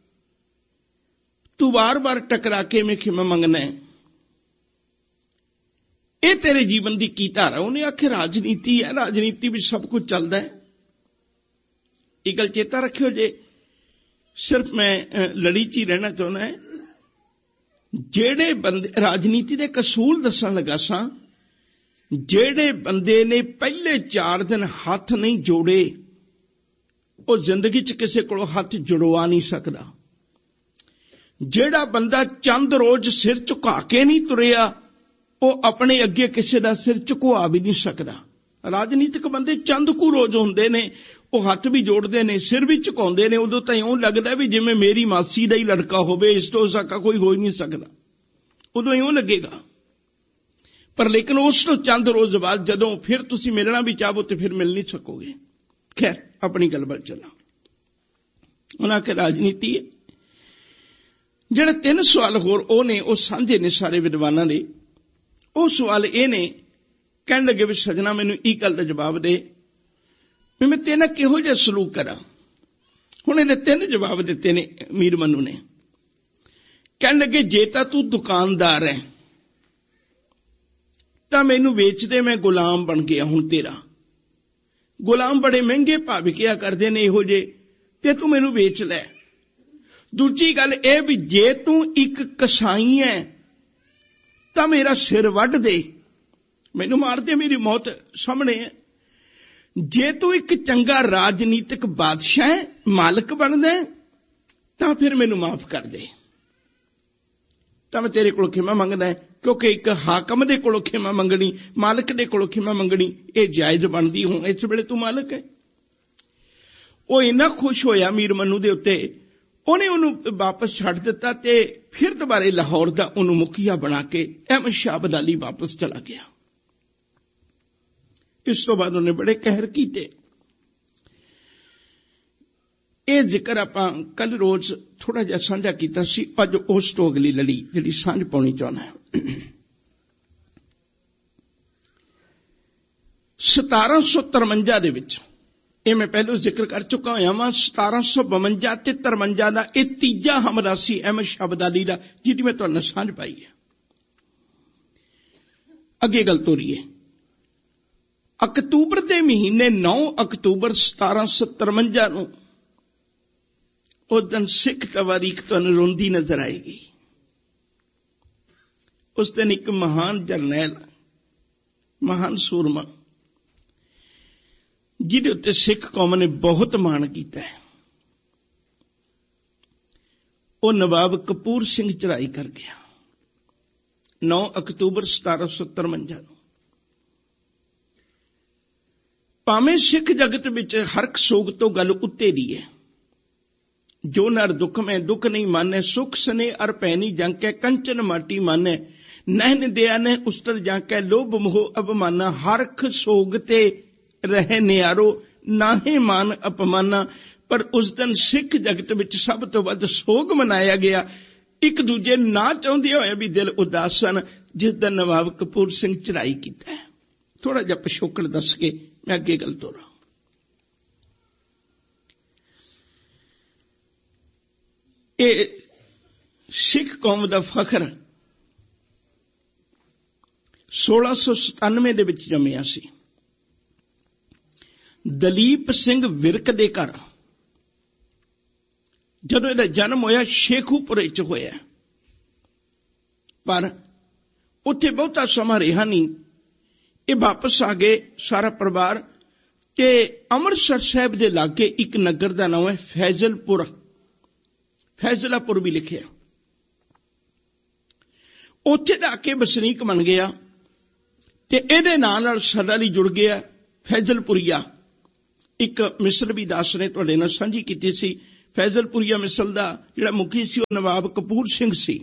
ਤੂੰ ਵਾਰ-ਵਾਰ ਟਕਰਾ ਕੇ ਮੈਂ ਖਿਮਾ ਮੰਗਣਾ ਹੈ, ਇਹ ਤੇਰੇ ਜੀਵਨ ਦੀ ਕੀ ਧਾਰਾ? ਉਹਨੇ ਆਖਿਆ ਰਾਜਨੀਤੀ ਹੈ, ਰਾਜਨੀਤੀ ਵਿੱਚ ਸਭ ਕੁਝ ਚੱਲਦਾ ਹੈ। ਇਹ ਗੱਲ ਚੇਤਾ ਰੱਖਿਓ, ਜੇ ਸਿਰਫ ਮੈਂ ਲੜੀ 'ਚ ਹੀ ਰਹਿਣਾ ਚਾਹੁੰਦਾ, ਜਿਹੜੇ ਬੰਦੇ ਰਾਜਨੀਤੀ ਦੇ ਕਸੂਲ ਦੱਸਣ ਲੱਗਾ ਸਾਂ, ਜਿਹੜੇ ਬੰਦੇ ਨੇ ਪਹਿਲੇ ਚਾਰ ਦਿਨ ਹੱਥ ਨਹੀਂ ਜੋੜੇ ਉਹ ਜ਼ਿੰਦਗੀ 'ਚ ਕਿਸੇ ਕੋਲੋਂ ਹੱਥ ਜੁੜਵਾ ਨਹੀਂ ਸਕਦਾ। ਜਿਹੜਾ ਬੰਦਾ ਚੰਦ ਰੋਜ਼ ਸਿਰ ਝੁਕਾ ਕੇ ਨਹੀਂ ਤੁਰਿਆ ਉਹ ਆਪਣੇ ਅੱਗੇ ਕਿਸੇ ਦਾ ਸਿਰ ਝੁਕਵਾ ਵੀ ਨਹੀਂ ਸਕਦਾ। ਰਾਜਨੀਤਿਕ ਬੰਦੇ ਚੰਦ ਕੁ ਰੋਜ਼ ਹੁੰਦੇ ਨੇ, ਉਹ ਹੱਥ ਵੀ ਜੋੜਦੇ ਨੇ, ਸਿਰ ਵੀ ਝੁਕਾਉਂਦੇ ਨੇ, ਉਦੋਂ ਤਾਂ ਇਉਂ ਲੱਗਦਾ ਵੀ ਜਿਵੇਂ ਮੇਰੀ ਮਾਸੀ ਦਾ ਹੀ ਲੜਕਾ ਹੋਵੇ, ਇਸ ਤੋਂ ਸਕਾ ਕੋਈ ਹੋ ਹੀ ਨਹੀਂ ਸਕਦਾ, ਉਦੋਂ ਇਉਂ ਲੱਗੇਗਾ। ਪਰ ਲੇਕਿਨ ਉਸ ਤੋਂ ਚੰਦ ਰੋਜ਼ ਬਾਅਦ ਜਦੋਂ ਫਿਰ ਤੁਸੀਂ ਮਿਲਣਾ ਵੀ ਚਾਹੋ ਤੇ ਫਿਰ ਮਿਲ ਨਹੀਂ ਸਕੋਗੇ। ਖੈਰ ਆਪਣੀ ਗੱਲ ਵੱਲ ਚੱਲਾਂ। ਉਹਨਾਂ ਕਿ ਰਾਜਨੀਤੀ ਹੈ। ਜਿਹੜੇ ਤਿੰਨ ਸਵਾਲ ਹੋਰ ਉਹ ਨੇ ਉਹ ਸਾਂਝੇ ਨੇ ਸਾਰੇ ਵਿਦਵਾਨਾਂ ਦੇ। ਉਹ ਸਵਾਲ ਇਹ ਨੇ, ਕਹਿਣ ਲੱਗੇ ਵੀ ਸਜਣਾ ਮੈਨੂੰ ਇਹ ਗੱਲ ਦਾ ਜਵਾਬ ਦੇ ਵੀ ਮੈਂ ਤੇਰੇ ਨਾਲ ਕਿਹੋ ਜਿਹਾ ਸਲੂਕ ਕਰਾਂ। ਹੁਣ ਇਹਨੇ ਤਿੰਨ ਜਵਾਬ ਦਿੱਤੇ ਨੇ ਮੀਰ ਮਨੂ ਨੇ। ਕਹਿਣ ਲੱਗੇ ਜੇ ਤਾਂ ਤੂੰ ਦੁਕਾਨਦਾਰ ਹੈ ਤਾਂ ਮੈਨੂੰ ਵੇਚ ਦੇ, ਮੈਂ ਗੁਲਾਮ ਬਣ ਗਿਆ ਹੁਣ ਤੇਰਾ। ਗੁਲਾਮ ਬੜੇ ਮਹਿੰਗੇ ਭਾਅ ਵਿਕਿਆ ਕਰਦੇ ਨੇ ਇਹੋ ਜਿਹੇ, ਤੇ ਤੂੰ ਮੈਨੂੰ ਵੇਚ ਲੈ। ਦੂਜੀ ਗੱਲ ਇਹ ਵੀ ਜੇ ਤੂੰ ਇੱਕ ਕਸਾਈ ਹੈ ਤਾਂ ਮੇਰਾ ਸਿਰ ਵੱਢ ਦੇ, ਮੈਨੂੰ ਮਾਰ ਦੇ, ਮੇਰੀ ਮੌਤ ਸਾਹਮਣੇ ਹੈ। ਜੇ ਤੂੰ ਇੱਕ ਚੰਗਾ ਰਾਜਨੀਤਿਕ ਬਾਦਸ਼ਾਹ ਹੈ, ਮਾਲਕ ਬਣਦਾ ਤਾਂ ਫਿਰ ਮੈਨੂੰ ਮਾਫ ਕਰ ਦੇ, ਤਾਂ ਮੈਂ ਤੇਰੇ ਕੋਲੋਂ ਖਿਮਾ ਮੰਗਦਾ, ਕਿਉਂਕਿ ਇੱਕ ਹਾਕਮ ਦੇ ਕੋਲੋਂ ਖਿਮਾ ਮੰਗਣੀ, ਮਾਲਕ ਦੇ ਕੋਲੋਂ ਖਿਮਾ ਮੰਗਣੀ ਇਹ ਜਾਇਜ਼ ਬਣਦੀ। ਹੁਣ ਇਸ ਵੇਲੇ ਤੂੰ ਮਾਲਕ ਹੈ। ਉਹ ਇੰਨਾ ਖੁਸ਼ ਹੋਇਆ ਮੀਰ ਮਨੂ ਦੇ ਉੱਤੇ, ਉਹਨੇ ਉਹਨੂੰ ਵਾਪਸ ਛੱਡ ਦਿੱਤਾ ਤੇ ਫਿਰ ਦੁਬਾਰੇ ਲਾਹੌਰ ਦਾ ਉਹਨੂੰ ਮੁਖੀਆ ਬਣਾ ਕੇ ਅਹਿਮਦ ਸ਼ਾਹ ਅਬਦਾਲੀ ਵਾਪਸ ਚਲਾ ਗਿਆ। ਇਸ ਤੋਂ ਬਾਅਦ ਉਹਨੇ ਬੜੇ ਕਹਿਰ ਕੀਤੇ। ਇਹ ਜ਼ਿਕਰ ਆਪਾਂ ਕੱਲ ਰੋਜ਼ ਥੋੜਾ ਜਿਹਾ ਸਾਂਝਾ ਕੀਤਾ ਸੀ। ਅੱਜ ਉਸ ਤੋਂ ਅਗਲੀ ਲੜੀ ਜਿਹੜੀ ਸਾਂਝ ਪਾਉਣੀ ਚਾਹੁੰਦਾ। ਸਤਾਰਾਂ ਸੌ ਤਰਵੰਜਾ ਦੇ ਵਿੱਚ, ਇਹ ਮੈਂ ਪਹਿਲਾਂ ਜ਼ਿਕਰ ਕਰ ਚੁੱਕਾ ਹੋਇਆ ਵਾਂ, ਸਤਾਰਾਂ ਸੌ ਬਵੰਜਾ ਤੇ ਤਰਵੰਜਾ ਦਾ ਇਹ ਤੀਜਾ ਹਮਲਾ ਸੀ ਅਹਿਮਦ ਸ਼ਾਹ ਅਬਦਾਲੀ ਦਾ, ਜਿਹਦੀ ਮੈਂ ਤੁਹਾਨੂੰ ਸਾਂਝ ਪਾਈ ਹੈ। ਅੱਗੇ ਗੱਲ ਤੋਰੀਏ। ਅਕਤੂਬਰ ਦੇ ਮਹੀਨੇ ਨੌ ਅਕਤੂਬਰ ਸਤਾਰਾਂ ਸੌ ਤਰਵੰਜਾ ਨੂੰ ਉਸ ਦਿਨ ਸਿੱਖ ਤਵਾਰੀਖ ਤੁਹਾਨੂੰ ਰੋਂਦੀ ਨਜ਼ਰ ਆਏਗੀ। ਉਸ ਦਿਨ ਇੱਕ ਮਹਾਨ ਜਰਨੈਲ, ਮਹਾਨ ਸੂਰਮਾ, ਜਿਹਦੇ ਉੱਤੇ ਸਿੱਖ ਕੌਮ ਨੇ ਬਹੁਤ ਮਾਣ ਕੀਤਾ ਹੈ, ਉਹ ਨਵਾਬ ਕਪੂਰ ਸਿੰਘ ਚੜ੍ਹਾਈ ਕਰ ਗਿਆ ਨੌ ਅਕਤੂਬਰ ਸਤਾਰਾਂ ਸੌ ਤਰਵੰਜਾ ਨੂੰ। ਭਾਵੇਂ ਸਿੱਖ ਜਗਤ ਵਿੱਚ ਹਰਕ ਸੋਗ ਤੋਂ ਗੱਲ ਉੱਤੇ ਦੀ ਹੈ। ਜੋ ਨਰ ਦੁੱਖ ਮੈਂ ਦੁੱਖ ਨਹੀਂ ਮਾਨੇ, ਸੁਖ ਸਨੇ ਅਰ ਪੈਨੀ ਜੰਕੈ, ਕੰਚਨ ਮਾਟੀ ਮਾਨੇ, ਨਹਿਨ ਦਿਆ ਨੇ ਉਸਤਰ ਜਾਂਕੈ, ਲੋਭ ਮੋਹ ਅਪਮਾਨਾ, ਹਰਖ ਸੋਗ ਤੇ ਰਹੇ ਨਿਆਰੋ, ਨਾਹੇ ਮਾਨ ਅਪਮਾਨਾ। ਪਰ ਉਸ ਦਿਨ ਸਿੱਖ ਜਗਤ ਵਿੱਚ ਸਭ ਤੋਂ ਵੱਧ ਸੋਗ ਮਨਾਇਆ ਗਿਆ। ਇੱਕ ਦੂਜੇ ਨਾ ਚਾਹੁੰਦੇ ਹੋਏ ਵੀ ਦਿਲ ਉਦਾਸ ਸਨ ਜਿਸ ਦਿਨ ਨਵਾਬ ਕਪੂਰ ਸਿੰਘ ਚੜ੍ਹਾਈ ਕੀਤਾ। ਥੋੜਾ ਜਿਹਾ ਪਿਛੋਕੜ ਦੱਸ ਕੇ ਮੈਂ ਅੱਗੇ ਗੱਲ ਤੋਰਾਂ। ਇਹ ਸਿੱਖ ਕੌਮ ਦਾ ਫਖਰ ਸੋਲਾਂ ਸੌ ਸਤਾਨਵੇਂ ਦੇ ਵਿੱਚ ਜੰਮਿਆ ਸੀ। ਦਲੀਪ ਸਿੰਘ ਵਿਰਕ ਦੇ ਘਰ ਜਦੋਂ ਇਹਦਾ ਜਨਮ ਹੋਇਆ ਸ਼ੇਖੂਪੁਰੇ ਚ ਹੋਇਆ, ਪਰ ਉੱਥੇ ਬਹੁਤਾ ਸਮਾਂ ਰਿਹਾ ਨਹੀਂ। ਇਹ ਵਾਪਸ ਆ ਗਏ ਸਾਰਾ ਪਰਿਵਾਰ, ਤੇ ਅੰਮ੍ਰਿਤਸਰ ਸਾਹਿਬ ਦੇ ਲਾਗੇ ਇੱਕ ਨਗਰ ਦਾ ਨਾਮ ਹੈ ਫੈਜ਼ਲਪੁਰ, ਫੈਜ਼ਲਾਪੁਰ ਵੀ ਲਿਖਿਆ। ਉੱਥੇ ਜਾ ਕੇ ਵਸਨੀਕ ਬਣ ਗਿਆ ਤੇ ਇਹਦੇ ਨਾਂ ਨਾਲ ਸਦਾ ਲਈ ਜੁੜ ਗਿਆ ਫੈਜ਼ਲਪੁਰੀਆ। ਇੱਕ ਮਿਸਲ ਵੀ ਦਾਸ ਨੇ ਤੁਹਾਡੇ ਨਾਲ ਸਾਂਝੀ ਕੀਤੀ ਸੀ। ਫੈਜ਼ਲਪੁਰੀਆ ਮਿਸਲ ਦਾ ਜਿਹੜਾ ਮੁਖੀ ਸੀ ਉਹ ਨਵਾਬ ਕਪੂਰ ਸਿੰਘ ਸੀ।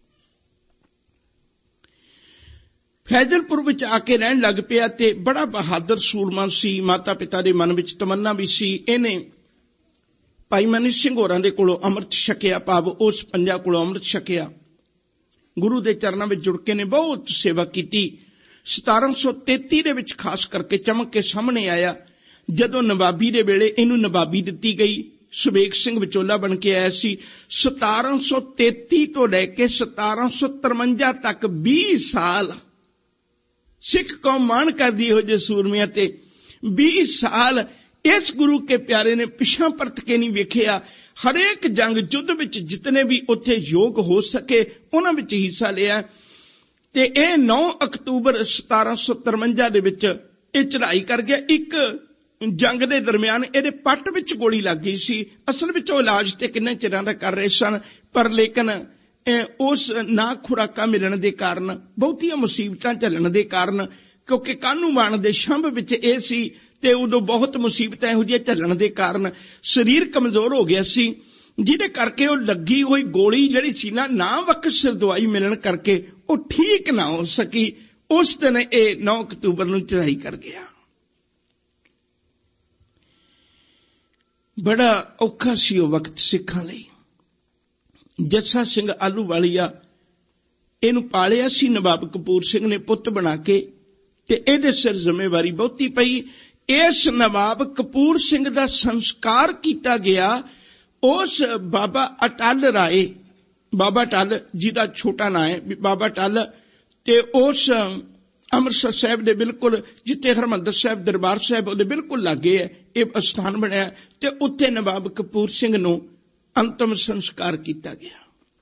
ਫੈਜ਼ਲਪੁਰ ਵਿੱਚ ਆ ਕੇ ਰਹਿਣ ਲੱਗ ਪਿਆ ਤੇ ਬੜਾ ਬਹਾਦਰ ਸੂਰਮਾ ਸੀ। ਮਾਤਾ ਪਿਤਾ ਦੇ ਮਨ ਵਿੱਚ ਤਮੰਨਾ ਵੀ ਸੀ। ਇਹਨੇ ਭਾਈ ਮਨੀ ਸਿੰਘ ਹੋਰਾਂ ਦੇ ਕੋਲੋਂ ਅੰਮ੍ਰਿਤ ਛਕਿਆ, ਭਾਵ ਉਸ ਪੰਜਾ ਕੋਲੋਂ ਅੰਮ੍ਰਿਤ ਛਕਿਆ। ਗੁਰੂ ਦੇ ਚਰਨਾਂ ਵਿੱਚ ਜੁੜ ਕੇ ਨੇ ਬਹੁਤ ਸੇਵਾ ਕੀਤੀ। ਸਤਾਰਾਂ ਸੌ ਤੇਤੀ ਦੇ ਵਿੱਚ ਖਾਸ ਕਰਕੇ ਚਮਕ ਕੇ ਸਾਹਮਣੇ ਆਇਆ, ਜਦੋਂ ਨਵਾਬੀ ਦੇ ਵੇਲੇ ਇਹਨੂੰ ਨਵਾਬੀ ਦਿੱਤੀ ਗਈ। ਸੁਬੇਗ ਸਿੰਘ ਵਿਚੋਲਾ ਬਣ ਕੇ ਆਇਆ ਸੀ। ਸਤਾਰਾਂ ਸੌ ਤੇਤੀ ਤੋਂ ਲੈ ਕੇ ਸਤਾਰਾਂ ਸੌ ਤਰਵੰਜਾ ਤੱਕ ਵੀਹ ਸਾਲ ਸਿੱਖ ਕੌਮ ਮਾਣ ਕਰਦੀ ਇਹੋ ਜਿਹੇ ਸੂਰਮਿਆਂ ਤੇ। ਵੀਹ ਸਾਲ ਇਸ ਗੁਰੂ ਕੇ ਪਿਆਰੇ ਨੇ ਪਿਛਾਂ ਪਰਤ ਕੇ ਨਹੀਂ ਵੇਖਿਆ। ਹਰੇਕ ਜੰਗ ਯੁੱਧ ਵਿੱਚ ਜਿਤਨੇ ਵੀ ਉੱਥੇ ਯੋਗ ਹੋ ਸਕੇ ਉਹਨਾਂ ਵਿੱਚ ਹਿੱਸਾ ਲਿਆ। ਤੇ ਇਹ ਨੌ ਅਕਤੂਬਰ ਸਤਾਰਾਂ ਸੌ ਤਰਵੰਜਾ ਦੇ ਵਿੱਚ ਇਹ ਚੜ੍ਹਾਈ ਕਰ ਗਿਆ। ਇੱਕ ਜੰਗ ਦੇ ਦਰਮਿਆਨ ਇਹਦੇ ਪੱਟ ਵਿੱਚ ਗੋਲੀ ਲੱਗ ਗਈ ਸੀ। ਅਸਲ ਵਿੱਚ ਉਹ ਇਲਾਜ ਤੇ ਕਿੰਨੇ ਚਿਰਾਂ ਦਾ ਕਰ ਰਹੇ ਸਨ, ਪਰ ਲੇਕਿਨ ਉਸ ਨਾ ਖੁਰਾਕਾਂ ਮਿਲਣ ਦੇ ਕਾਰਨ, ਬਹੁਤੀਆਂ ਮੁਸੀਬਤਾਂ ਝੱਲਣ ਦੇ ਕਾਰਨ, ਕਿਉਂਕਿ ਕਾਹਨੂੰ ਮਾਣ ਦੇ ਸ਼ੰਭ ਵਿੱਚ ਇਹ ਸੀ ਤੇ ਉਦੋਂ ਬਹੁਤ ਮੁਸੀਬਤਾਂ ਇਹੋ ਜਿਹੀਆਂ ਝੱਲਣ ਦੇ ਕਾਰਨ ਸਰੀਰ ਕਮਜ਼ੋਰ ਹੋ ਗਿਆ ਸੀ, ਜਿਹਦੇ ਕਰਕੇ ਉਹ ਲੱਗੀ ਹੋਈ ਗੋਲੀ ਜਿਹੜੀ ਸੀ ਨਾ, ਨਾ ਵਕਤ ਸਿਰ ਦਵਾਈ ਮਿਲਣ ਕਰਕੇ ਉਹ ਠੀਕ ਨਾ ਹੋ ਸਕੀ। ਉਸ ਦਿਨ ਇਹ ਨੌ ਅਕਤੂਬਰ ਨੂੰ ਚੜ੍ਹਾਈ ਕਰ ਗਿਆ। ਬੜਾ ਔਖਾ ਸੀ ਉਹ ਵਕਤ ਸਿੱਖਾਂ ਲਈ। ਜੱਸਾ ਸਿੰਘ ਆਹਲੂਵਾਲੀਆ ਇਹਨੂੰ ਪਾਲਿਆ ਸੀ ਨਵਾਬ ਕਪੂਰ ਸਿੰਘ ਨੇ ਪੁੱਤ ਬਣਾ ਕੇ, ਤੇ ਇਹਦੇ ਸਿਰ ਜ਼ਿੰਮੇਵਾਰੀ ਬਹੁਤੀ ਪਈ। ਇਸ ਨਵਾਬ ਕਪੂਰ ਸਿੰਘ ਦਾ ਸੰਸਕਾਰ ਕੀਤਾ ਗਿਆ ਉਸ ਬਾਬਾ ਅਟਲ ਰਾਏ, ਬਾਬਾ ਅਟਲ ਜਿਹਦਾ ਛੋਟਾ ਨਾਂ ਹੈ ਬਾਬਾ ਅਟਲ, ਤੇ ਉਸ ਅੰਮ੍ਰਿਤਸਰ ਸਾਹਿਬ ਦੇ ਬਿਲਕੁਲ ਜਿੱਥੇ ਹਰਿਮੰਦਰ ਸਾਹਿਬ ਦਰਬਾਰ ਸਾਹਿਬ ਉਹਦੇ ਬਿਲਕੁਲ ਲਾਗੇ ਹੈ ਇਹ ਸਥਾਨ ਬਣਿਆ, ਤੇ ਉੱਥੇ ਨਵਾਬ ਕਪੂਰ ਸਿੰਘ ਨੂੰ ਅੰਤਮ ਸੰਸਕਾਰ ਕੀਤਾ ਗਿਆ।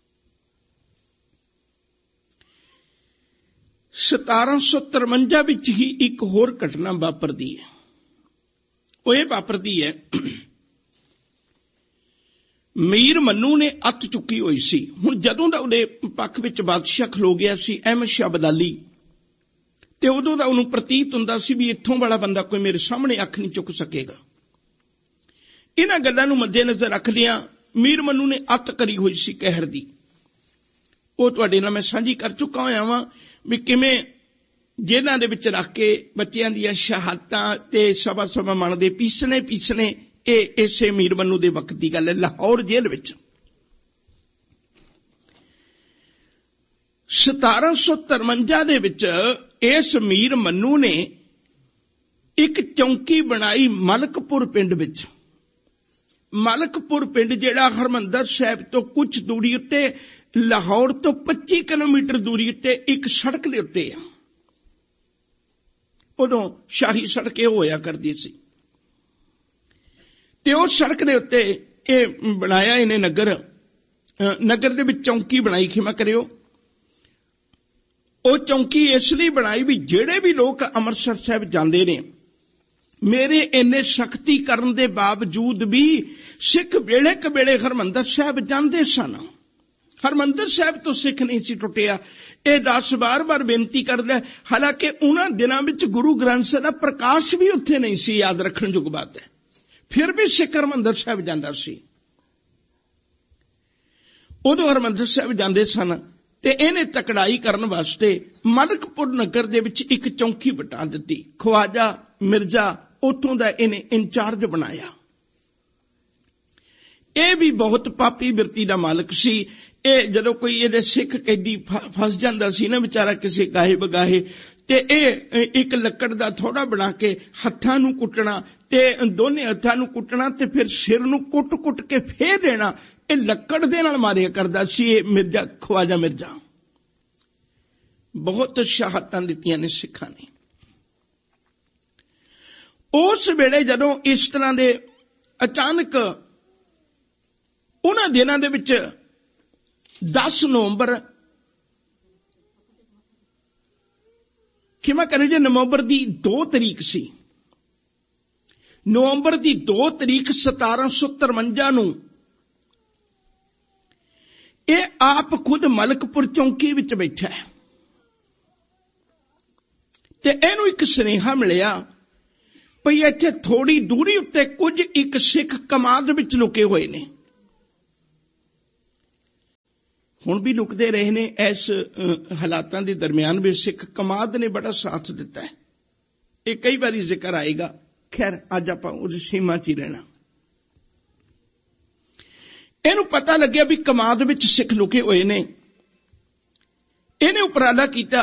ਸਤਾਰਾਂ ਸੌ ਤਰਵੰਜਾ ਵਿੱਚ ਹੀ ਇੱਕ ਹੋਰ ਘਟਨਾ ਵਾਪਰਦੀ ਹੈ। ਉਹ ਇਹ ਵਾਪਰਦੀ ਹੈ, ਮੀਰ ਮੰਨੂ ਨੇ ਅੱਤ ਚੁੱਕੀ ਹੋਈ ਸੀ। ਹੁਣ ਜਦੋਂ ਦਾ ਉਹਦੇ ਪੱਖ ਵਿੱਚ ਬਾਦਸ਼ਾਹ ਖਲੋ ਗਿਆ ਸੀ ਅਹਿਮਦ ਸ਼ਾਹ ਅਬਦਾਲੀ, ਤੇ ਉਦੋਂ ਦਾ ਉਹਨੂੰ ਪ੍ਰਤੀਤ ਹੁੰਦਾ ਸੀ ਵੀ ਇੱਥੋਂ ਵਾਲਾ ਬੰਦਾ ਕੋਈ ਮੇਰੇ ਸਾਹਮਣੇ ਅੱਖ ਨਹੀਂ ਚੁੱਕ ਸਕੇਗਾ। ਇਹਨਾਂ ਗੱਲਾਂ ਨੂੰ ਮੱਦੇਨਜ਼ਰ ਰੱਖ ਲਿਆ ਮੀਰ ਮੰਨੂ ਨੇ ਅੱਤ ਕਰੀ ਹੋਈ ਸੀ ਕਹਿਰ ਦੀ। ਉਹ ਤੁਹਾਡੇ ਨਾਲ ਮੈਂ ਸਾਂਝੀ ਕਰ ਚੁੱਕਾ ਹੋਇਆ ਵਾਂ ਵੀ ਕਿਵੇਂ ਜੇਲ੍ਹਾਂ ਦੇ ਵਿੱਚ ਰੱਖ ਕੇ ਬੱਚਿਆਂ ਦੀਆਂ ਸ਼ਹਾਦਤਾਂ ਤੇ ਸਵਾ ਸਵਾ ਮਣ ਦੇ ਪੀਸਣੇ ਪੀਸਣੇ, ਇਹ ਇਸੇ ਮੀਰ ਮੰਨੂ ਦੇ ਵਕਤ ਦੀ ਗੱਲ ਹੈ, ਲਾਹੌਰ ਜੇਲ੍ਹ ਵਿੱਚ। ਸਤਾਰਾਂ ਸੌ ਤਰਵੰਜਾ ਦੇ ਵਿੱਚ ਇਸ ਮੀਰ ਮੰਨੂ ਨੇ ਇੱਕ ਚੌਂਕੀ ਬਣਾਈ ਮਲਕਪੁਰ ਪਿੰਡ ਵਿੱਚ। ਮਲਕਪੁਰ ਪਿੰਡ ਜਿਹੜਾ ਹਰਿਮੰਦਰ ਸਾਹਿਬ ਤੋਂ ਕੁਝ ਦੂਰੀ ਉੱਤੇ, ਲਾਹੌਰ ਤੋਂ ਪੱਚੀ ਕਿਲੋਮੀਟਰ ਦੂਰੀ ਉੱਤੇ ਇੱਕ ਸੜਕ ਦੇ ਉੱਤੇ ਆ। ਉਦੋਂ ਸ਼ਾਹੀ ਸੜਕ ਇਹ ਹੋਇਆ ਕਰਦੀ ਸੀ, ਤੇ ਉਸ ਸੜਕ ਦੇ ਉੱਤੇ ਇਹ ਬਣਾਇਆ ਇਹਨੇ ਨਗਰ। ਨਗਰ ਦੇ ਵਿੱਚ ਚੌਂਕੀ ਬਣਾਈ, ਖਿਮਾ ਕਰਿਓ। ਉਹ ਚੌਂਕੀ ਇਸ ਲਈ ਬਣਾਈ ਵੀ ਜਿਹੜੇ ਵੀ ਲੋਕ ਅੰਮ੍ਰਿਤਸਰ ਸਾਹਿਬ ਜਾਂਦੇ ਨੇ, ਮੇਰੇ ਇੰਨੇ ਸਖਤੀ ਕਰਨ ਦੇ ਬਾਵਜੂਦ ਵੀ ਸਿੱਖ ਵੇਲੇ ਕਵੇਲੇ ਹਰਿਮੰਦਰ ਸਾਹਿਬ ਜਾਂਦੇ ਸਨ। ਹਰਿਮੰਦਰ ਸਾਹਿਬ ਤੋਂ ਸਿੱਖ ਨਹੀਂ ਸੀ ਟੁੱਟਿਆ। ਇਹ ਦਸ ਬਾਰ ਬਾਰ ਬੇਨਤੀ ਕਰਦਾ, ਹਾਲਾਂਕਿ ਉਹਨਾਂ ਦਿਨਾਂ ਵਿੱਚ ਗੁਰੂ ਗ੍ਰੰਥ ਸਾਹਿਬ ਦਾ ਪ੍ਰਕਾਸ਼ ਵੀ ਉੱਥੇ ਨਹੀਂ ਸੀ, ਯਾਦ ਰੱਖਣ ਯੋਗ ਬਾਤ ਹੈ, ਫਿਰ ਵੀ ਸਿੱਖ ਹਰਿਮੰਦਰ ਸਾਹਿਬ ਜਾਂਦਾ ਸੀ। ਉਦੋਂ ਹਰਿਮੰਦਰ ਸਾਹਿਬ ਜਾਂਦੇ ਸਨ, ਤੇ ਇਹਨੇ ਤਕੜਾਈ ਕਰਨ ਵਾਸਤੇ ਮਲਕਪੁਰ ਨਗਰ ਦੇ ਵਿੱਚ ਇੱਕ ਚੌਂਕੀ ਬਟਾ ਦਿੱਤੀ। ਖਵਾਜਾ ਮਿਰਜ਼ਾ ਉੱਥੋਂ ਦਾ ਇਹਨੇ ਇੰਚਾਰਜ ਬਣਾਇਆ। ਇਹ ਵੀ ਬਹੁਤ ਪਾਪੀ ਬਿਰਤੀ ਦਾ ਮਾਲਕ ਸੀ। ਇਹ ਜਦੋਂ ਕੋਈ ਇਹਦੇ ਸਿੱਖ ਕੈਦੀ ਫਸ ਜਾਂਦਾ ਸੀ ਨਾ ਵਿਚਾਰਾ ਕਿਸੇ ਗਾਹੇ ਬਗਾਹੇ, ਤੇ ਇਹ ਇੱਕ ਲੱਕੜ ਦਾ ਥੋੜਾ ਬਣਾ ਕੇ ਹੱਥਾਂ ਨੂੰ ਕੁੱਟਣਾ, ਤੇ ਦੋਨੇ ਹੱਥਾਂ ਨੂੰ ਕੁੱਟਣਾ, ਤੇ ਫਿਰ ਸਿਰ ਨੂੰ ਕੁੱਟ-ਕੁੱਟ ਕੇ ਫੇਰ ਦੇਣਾ। ਇਹ ਲੱਕੜ ਦੇ ਨਾਲ ਮਾਰਿਆ ਕਰਦਾ ਸੀ ਇਹ ਮਿਰਜ਼ਾ, ਖਵਾਜਾ ਮਿਰਜ਼ਾ। ਬਹੁਤ ਸ਼ਹਾਦਤਾਂ ਦਿੱਤੀਆਂ ਨੇ ਸਿੱਖਾਂ ਨੇ। ਉਸ ਵੇਲੇ ਜਦੋਂ ਇਸ ਤਰ੍ਹਾਂ ਦੇ ਅਚਾਨਕ ਉਹਨਾਂ ਦਿਨਾਂ ਦੇ ਵਿੱਚ ਦਸ ਨਵੰਬਰ ਖਿਮਾ ਕਰੇ ਜੇ ਨਵੰਬਰ ਦੀ ਦੋ ਤਰੀਕ ਸੀ। ਨਵੰਬਰ ਦੀ ਦੋ ਤਰੀਕ ਸਤਾਰਾਂ ਸੌ ਤਰਵੰਜਾ ਨੂੰ ਇਹ ਆਪ ਖੁਦ ਮਲਕਪੁਰ ਚੌਂਕੀ ਵਿੱਚ ਬੈਠਾ ਹੈ ਤੇ ਇਹਨੂੰ ਇੱਕ ਸੁਨੇਹਾ ਮਿਲਿਆ ਭਈ ਇੱਥੇ ਥੋੜੀ ਦੂਰੀ ਉੱਤੇ ਕੁਝ ਇੱਕ ਸਿੱਖ ਕਮਾਦ ਵਿੱਚ ਲੁਕੇ ਹੋਏ ਨੇ। ਹੁਣ ਵੀ ਲੁਕਦੇ ਰਹੇ ਨੇ। ਇਸ ਹਾਲਾਤਾਂ ਦੇ ਦਰਮਿਆਨ ਵੀ ਸਿੱਖ ਕਮਾਦ ਨੇ ਬੜਾ ਸਾਥ ਦਿੱਤਾ ਹੈ। ਇਹ ਕਈ ਵਾਰੀ ਜ਼ਿਕਰ ਆਏਗਾ। ਖੈਰ ਅੱਜ ਆਪਾਂ ਉਸ ਸੀਮਾ 'ਚ ਹੀ ਰਹਿਣਾ। ਇਹਨੂੰ ਪਤਾ ਲੱਗਿਆ ਵੀ ਕਮਾਦ ਵਿੱਚ ਸਿੱਖ ਲੁਕੇ ਹੋਏ ਨੇ। ਇਹਨੇ ਉਪਰਾਲਾ ਕੀਤਾ,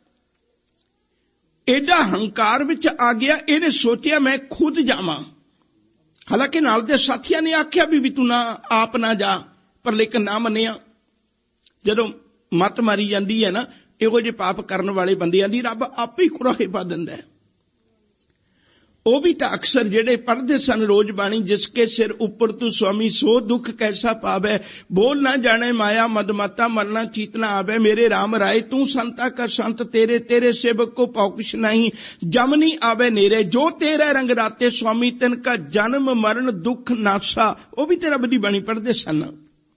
ਐਡਾ ਹੰਕਾਰ ਵਿੱਚ ਆ ਗਿਆ। ਇਹਨੇ ਸੋਚਿਆ ਮੈਂ ਖੁਦ ਜਾਵਾਂ। ਹਾਲਾਂਕਿ ਨਾਲ ਦੇ ਸਾਥੀਆਂ ਨੇ ਆਖਿਆ ਵੀ ਵੀ ਤੂੰ ਨਾ ਆਪ ਨਾ ਜਾ, ਪਰ ਲੇਕਿਨ ਨਾ ਮੰਨਿਆ। ਜਦੋਂ ਮੱਤ ਮਾਰੀ ਜਾਂਦੀ ਹੈ ਨਾ ਇਹੋ ਜਿਹੇ ਪਾਪ ਕਰਨ ਵਾਲੇ ਬੰਦਿਆਂ ਦੀ, ਰੱਬ ਆਪੇ ਹੀ ਕੁਰਾਹੇ ਪਾ ਦਿੰਦਾ ਹੈ। ਉਹ ਵੀ ਤਾਂ ਅਕਸਰ ਜਿਹੜੇ ਪੜ੍ਹਦੇ ਸਨ ਰੋਜ਼ ਬਾਣੀ, ਜਿਸ ਕੇ ਸਿਰ ਉੱਪਰ ਤੂੰ ਸੁਆਮੀ ਸੋ ਦੁੱਖ ਕੈਸਾ ਪਾਵੈ, ਬੋਲ ਨਾ ਜਾਣੇ ਮਾਇਆ ਮਦਮਾਤਾ ਮਰਨਾ ਚੀਤ ਨਾ ਆਵੇ, ਮੇਰੇ ਰਾਮ ਰਾਏ ਤੂੰ ਸੰਤਾ ਕਰ ਸੰਤ ਤੇਰੇ, ਤੇਰੇ ਸੇਵਕ ਕੋ ਪੌਕਸ਼ ਨਹੀਂ, ਜਮ ਨਹੀਂ ਆਵੇ ਨੇਰੇ, ਜੋ ਤੇਰੇ ਰੰਗ ਰਾਤੇ ਸੁਆਮੀ ਤਿਨ ਕਾ ਜਨਮ ਮਰਨ ਦੁੱਖ ਨਾਸਾ। ਉਹ ਵੀ ਤੇ ਰੱਬ ਦੀ ਬਾਣੀ ਪੜ੍ਹਦੇ ਸਨ।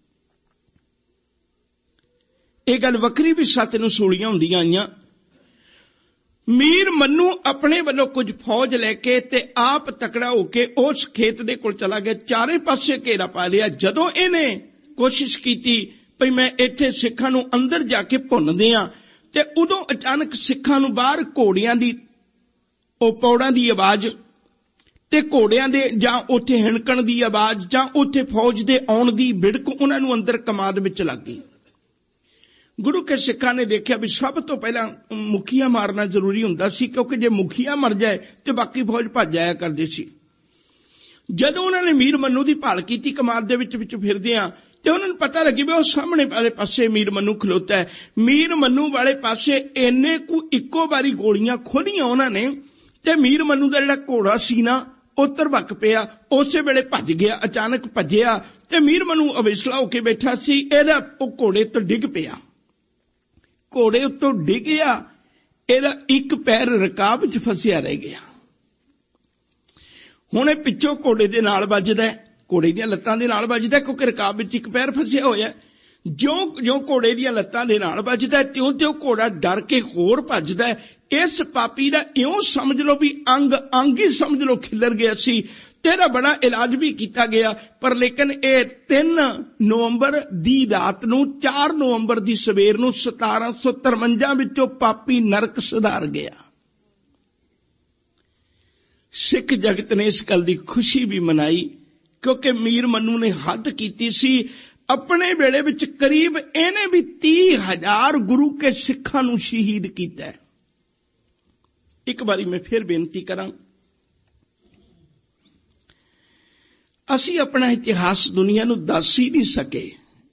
ਇਹ ਗੱਲ ਵੱਖਰੀ ਵੀ ਸੱਚ ਨੂੰ ਸੂਲੀਆਂ ਹੁੰਦੀਆਂ ਆਈਆਂ। ਮੀਰ ਮੰਨੂ ਆਪਣੇ ਵੱਲੋਂ ਕੁਝ ਫੌਜ ਲੈ ਕੇ ਤੇ ਆਪ ਤਕੜਾ ਹੋ ਕੇ ਉਸ ਖੇਤ ਦੇ ਕੋਲ ਚਲਾ ਗਿਆ। ਚਾਰੇ ਪਾਸੇ ਘੇਰਾ ਪਾ ਲਿਆ। ਜਦੋਂ ਇਹਨੇ ਕੋਸ਼ਿਸ਼ ਕੀਤੀ ਭਈ ਮੈਂ ਇੱਥੇ ਸਿੱਖਾਂ ਨੂੰ ਅੰਦਰ ਜਾ ਕੇ ਭੁੰਨਦੇ ਆ, ਤੇ ਉਦੋਂ ਅਚਾਨਕ ਸਿੱਖਾਂ ਨੂੰ ਬਾਹਰ ਘੋੜਿਆਂ ਦੀ ਉਹ ਪੌੜਾਂ ਦੀ ਆਵਾਜ਼ ਤੇ ਘੋੜਿਆਂ ਦੇ ਜਾਂ ਉੱਥੇ ਹਿਣਕਣ ਦੀ ਆਵਾਜ਼ ਜਾਂ ਉੱਥੇ ਫੌਜ ਦੇ ਆਉਣ ਦੀ ਵਿੜਕ ਉਹਨਾਂ ਨੂੰ ਅੰਦਰ ਕਮਾਦ ਵਿੱਚ ਲੱਗ ਗਈ। ਗੁਰੂ ਕੇ ਸਿੱਖਾਂ ਨੇ ਦੇਖਿਆ ਵੀ ਸਭ ਤੋਂ ਪਹਿਲਾਂ ਮੁਖੀਆ ਮਾਰਨਾ ਜ਼ਰੂਰੀ ਹੁੰਦਾ ਸੀ, ਕਿਉਂਕਿ ਜੇ ਮੁਖੀਆ ਮਰ ਜਾਏ ਤੇ ਬਾਕੀ ਫੌਜ ਭੱਜ ਜਾਇਆ ਕਰਦੀ ਸੀ। ਜਦੋਂ ਉਹਨਾਂ ਨੇ ਮੀਰ ਮੰਨੂ ਦੀ ਭਾਲ ਕੀਤੀ ਕਮਾਦ ਦੇ ਵਿੱਚ ਵਿੱਚ ਫਿਰਦਿਆਂ, ਤੇ ਉਹਨਾਂ ਨੂੰ ਪਤਾ ਲੱਗੀ ਵੀ ਉਹ ਸਾਹਮਣੇ ਵਾਲੇ ਪਾਸੇ ਮੀਰ ਮੰਨੂ ਖਲੋਤਾ ਹੈ। ਮੀਰ ਮੰਨੂ ਵਾਲੇ ਪਾਸੇ ਇੰਨੇ ਕੁ ਇੱਕੋ ਵਾਰੀ ਗੋਲੀਆਂ ਖੋਲੀਆਂ ਉਹਨਾਂ ਨੇ, ਤੇ ਮੀਰ ਮੰਨੂ ਦਾ ਜਿਹੜਾ ਘੋੜਾ ਸੀ ਨਾ ਉਹ ਧਰਵਕ ਪਿਆ। ਉਸੇ ਵੇਲੇ ਭੱਜ ਗਿਆ, ਅਚਾਨਕ ਭੱਜਿਆ ਤੇ ਮੀਰ ਮੰਨੂ ਅਵੇਸਲਾ ਹੋ ਕੇ ਬੈਠਾ ਸੀ। ਇਹਦਾ ਉਹ ਘੋੜੇ ਤੋਂ ਡਿੱਗ ਪਿਆ। ਘੋੜੇ ਉੱਤੋਂ ਡਿੱਗਿਆ, ਇਹਦਾ ਇੱਕ ਪੈਰ ਰਕਾਬ 'ਚ ਫਸਿਆ ਰਹਿ ਗਿਆ। ਹੁਣ ਇਹ ਪਿੱਛੋਂ ਘੋੜੇ ਦੇ ਨਾਲ ਵੱਜਦਾ, ਘੋੜੇ ਦੀਆਂ ਲੱਤਾਂ ਦੇ ਨਾਲ ਵੱਜਦਾ, ਕਿਉਂਕਿ ਰਕਾਬ ਵਿੱਚ ਇੱਕ ਪੈਰ ਫਸਿਆ ਹੋਇਆ। ਜਿਉਂ ਜਿਉਂ ਘੋੜੇ ਦੀਆਂ ਲੱਤਾਂ ਦੇ ਨਾਲ ਵੱਜਦਾ, ਤਿਉਂ ਤਿਉਂ ਘੋੜਾ ਡਰ ਕੇ ਹੋਰ ਭੱਜਦਾ। ਇਸ ਪਾਪੀ ਦਾ ਇਉਂ ਸਮਝ ਲਓ ਵੀ ਅੰਗ ਅੰਗ ਹੀ ਸਮਝ ਲਓ ਖਿੱਲਰ ਗਿਆ ਸੀ। ਤੇਰਾ ਬੜਾ ਇਲਾਜ ਵੀ ਕੀਤਾ ਗਿਆ, ਪਰ ਲੇਕਿਨ ਇਹ ਤਿੰਨ ਨਵੰਬਰ ਦੀ ਰਾਤ ਨੂੰ ਚਾਰ ਨਵੰਬਰ ਦੀ ਸਵੇਰ ਨੂੰ ਸਤਾਰਾਂ ਸੌ ਤਰਵੰਜਾ ਵਿੱਚੋਂ ਪਾਪੀ ਨਰਕ ਸੁਧਾਰ ਗਿਆ। ਸਿੱਖ ਜਗਤ ਨੇ ਇਸ ਗੱਲ ਦੀ ਖੁਸ਼ੀ ਵੀ ਮਨਾਈ, ਕਿਉਂਕਿ ਮੀਰ ਮੰਨੂ ਨੇ ਹੱਦ ਕੀਤੀ ਸੀ। ਆਪਣੇ ਵੇਲੇ ਵਿੱਚ ਕਰੀਬ ਇਹਨੇ ਵੀ ਤੀਹ ਹਜ਼ਾਰ ਗੁਰੂ ਕੇ ਸਿੱਖਾਂ ਨੂੰ ਸ਼ਹੀਦ ਕੀਤਾ। ਇੱਕ ਵਾਰੀ ਮੈਂ ਫਿਰ ਬੇਨਤੀ ਕਰਾਂ, ਅਸੀਂ ਆਪਣਾ ਇਤਿਹਾਸ ਦੁਨੀਆ ਨੂੰ ਦੱਸ ਹੀ ਨਹੀਂ ਸਕੇ।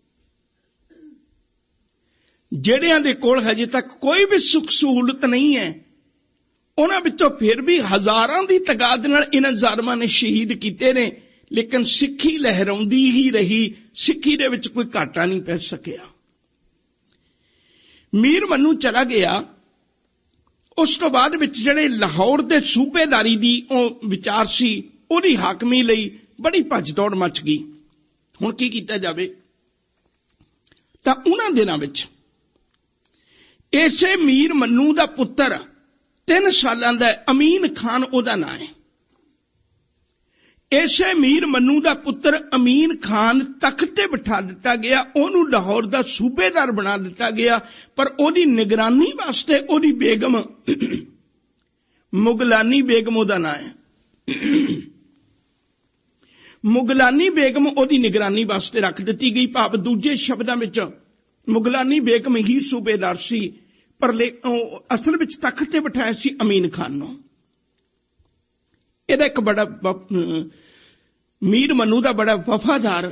ਜਿਹੜਿਆਂ ਦੇ ਕੋਲ ਹਜੇ ਤੱਕ ਕੋਈ ਵੀ ਸੁੱਖ ਸਹੂਲਤ ਨਹੀਂ ਹੈ, ਉਹਨਾਂ ਵਿੱਚੋਂ ਫਿਰ ਵੀ ਹਜ਼ਾਰਾਂ ਦੀ ਤਾਦਾਦ ਨਾਲ ਇਹਨਾਂ ਜ਼ਾਲਮਾਂ ਨੇ ਸ਼ਹੀਦ ਕੀਤੇ ਨੇ, ਲੇਕਿਨ ਸਿੱਖੀ ਲਹਿਰਾਉਂਦੀ ਹੀ ਰਹੀ। ਸਿੱਖੀ ਦੇ ਵਿੱਚ ਕੋਈ ਘਾਟਾ ਨਹੀਂ ਪੈ ਸਕਿਆ। ਮੀਰ ਮੰਨੂ ਚਲਾ ਗਿਆ। ਉਸ ਤੋਂ ਬਾਅਦ ਵਿੱਚ ਜਿਹੜੇ ਲਾਹੌਰ ਦੇ ਸੂਬੇਦਾਰੀ ਦੀ ਉਹ ਵਿਚਾਰ ਸੀ, ਉਹਦੀ ਹਾਕਮੀ ਲਈ ਬੜੀ ਭੱਜ ਦੌੜ ਮਚ ਗਈ। ਹੁਣ ਕੀ ਕੀਤਾ ਜਾਵੇ? ਤਾਂ ਉਹਨਾਂ ਦਿਨਾਂ ਵਿੱਚ ਇਸੇ ਮੀਰ ਮੰਨੂ ਦਾ ਪੁੱਤਰ ਤਿੰਨ ਸਾਲਾਂ ਦਾ ਅਮੀਨ ਖਾਨ ਉਹਦਾ ਨਾਂ ਹੈ। ਇਸੇ ਮੀਰ ਮੰਨੂ ਦਾ ਪੁੱਤਰ ਅਮੀਨ ਖਾਨ ਤਖਤ ਤੇ ਬਿਠਾ ਦਿੱਤਾ ਗਿਆ। ਉਹਨੂੰ ਲਾਹੌਰ ਦਾ ਸੂਬੇਦਾਰ ਬਣਾ ਦਿੱਤਾ ਗਿਆ, ਪਰ ਉਹਦੀ ਨਿਗਰਾਨੀ ਵਾਸਤੇ ਉਹਦੀ ਬੇਗਮ ਮੁਗਲਾਨੀ ਬੇਗਮ ਉਹਦਾ ਨਾਂ ਹੈ। ਮੁਗਲਾਨੀ ਬੇਗਮ ਉਹਦੀ ਨਿਗਰਾਨੀ ਵਾਸਤੇ ਰੱਖ ਦਿੱਤੀ ਗਈ। ਭਾਵ ਦੂਜੇ ਸ਼ਬਦਾਂ ਵਿੱਚ ਮੁਗਲਾਨੀ ਬੇਗਮ ਹੀ ਸੂਬੇਦਾਰ ਸੀ, ਪਰ ਅਸਲ ਵਿੱਚ ਤਖਤ ਤੇ ਬਿਠਾਇਆ ਸੀ ਅਮੀਨ ਖਾਨ ਨੂੰ। ਇਹਦਾ ਇੱਕ ਬੜਾ ਮੀਰ ਮੰਨੂ ਦਾ ਬੜਾ ਵਫਾਦਾਰ,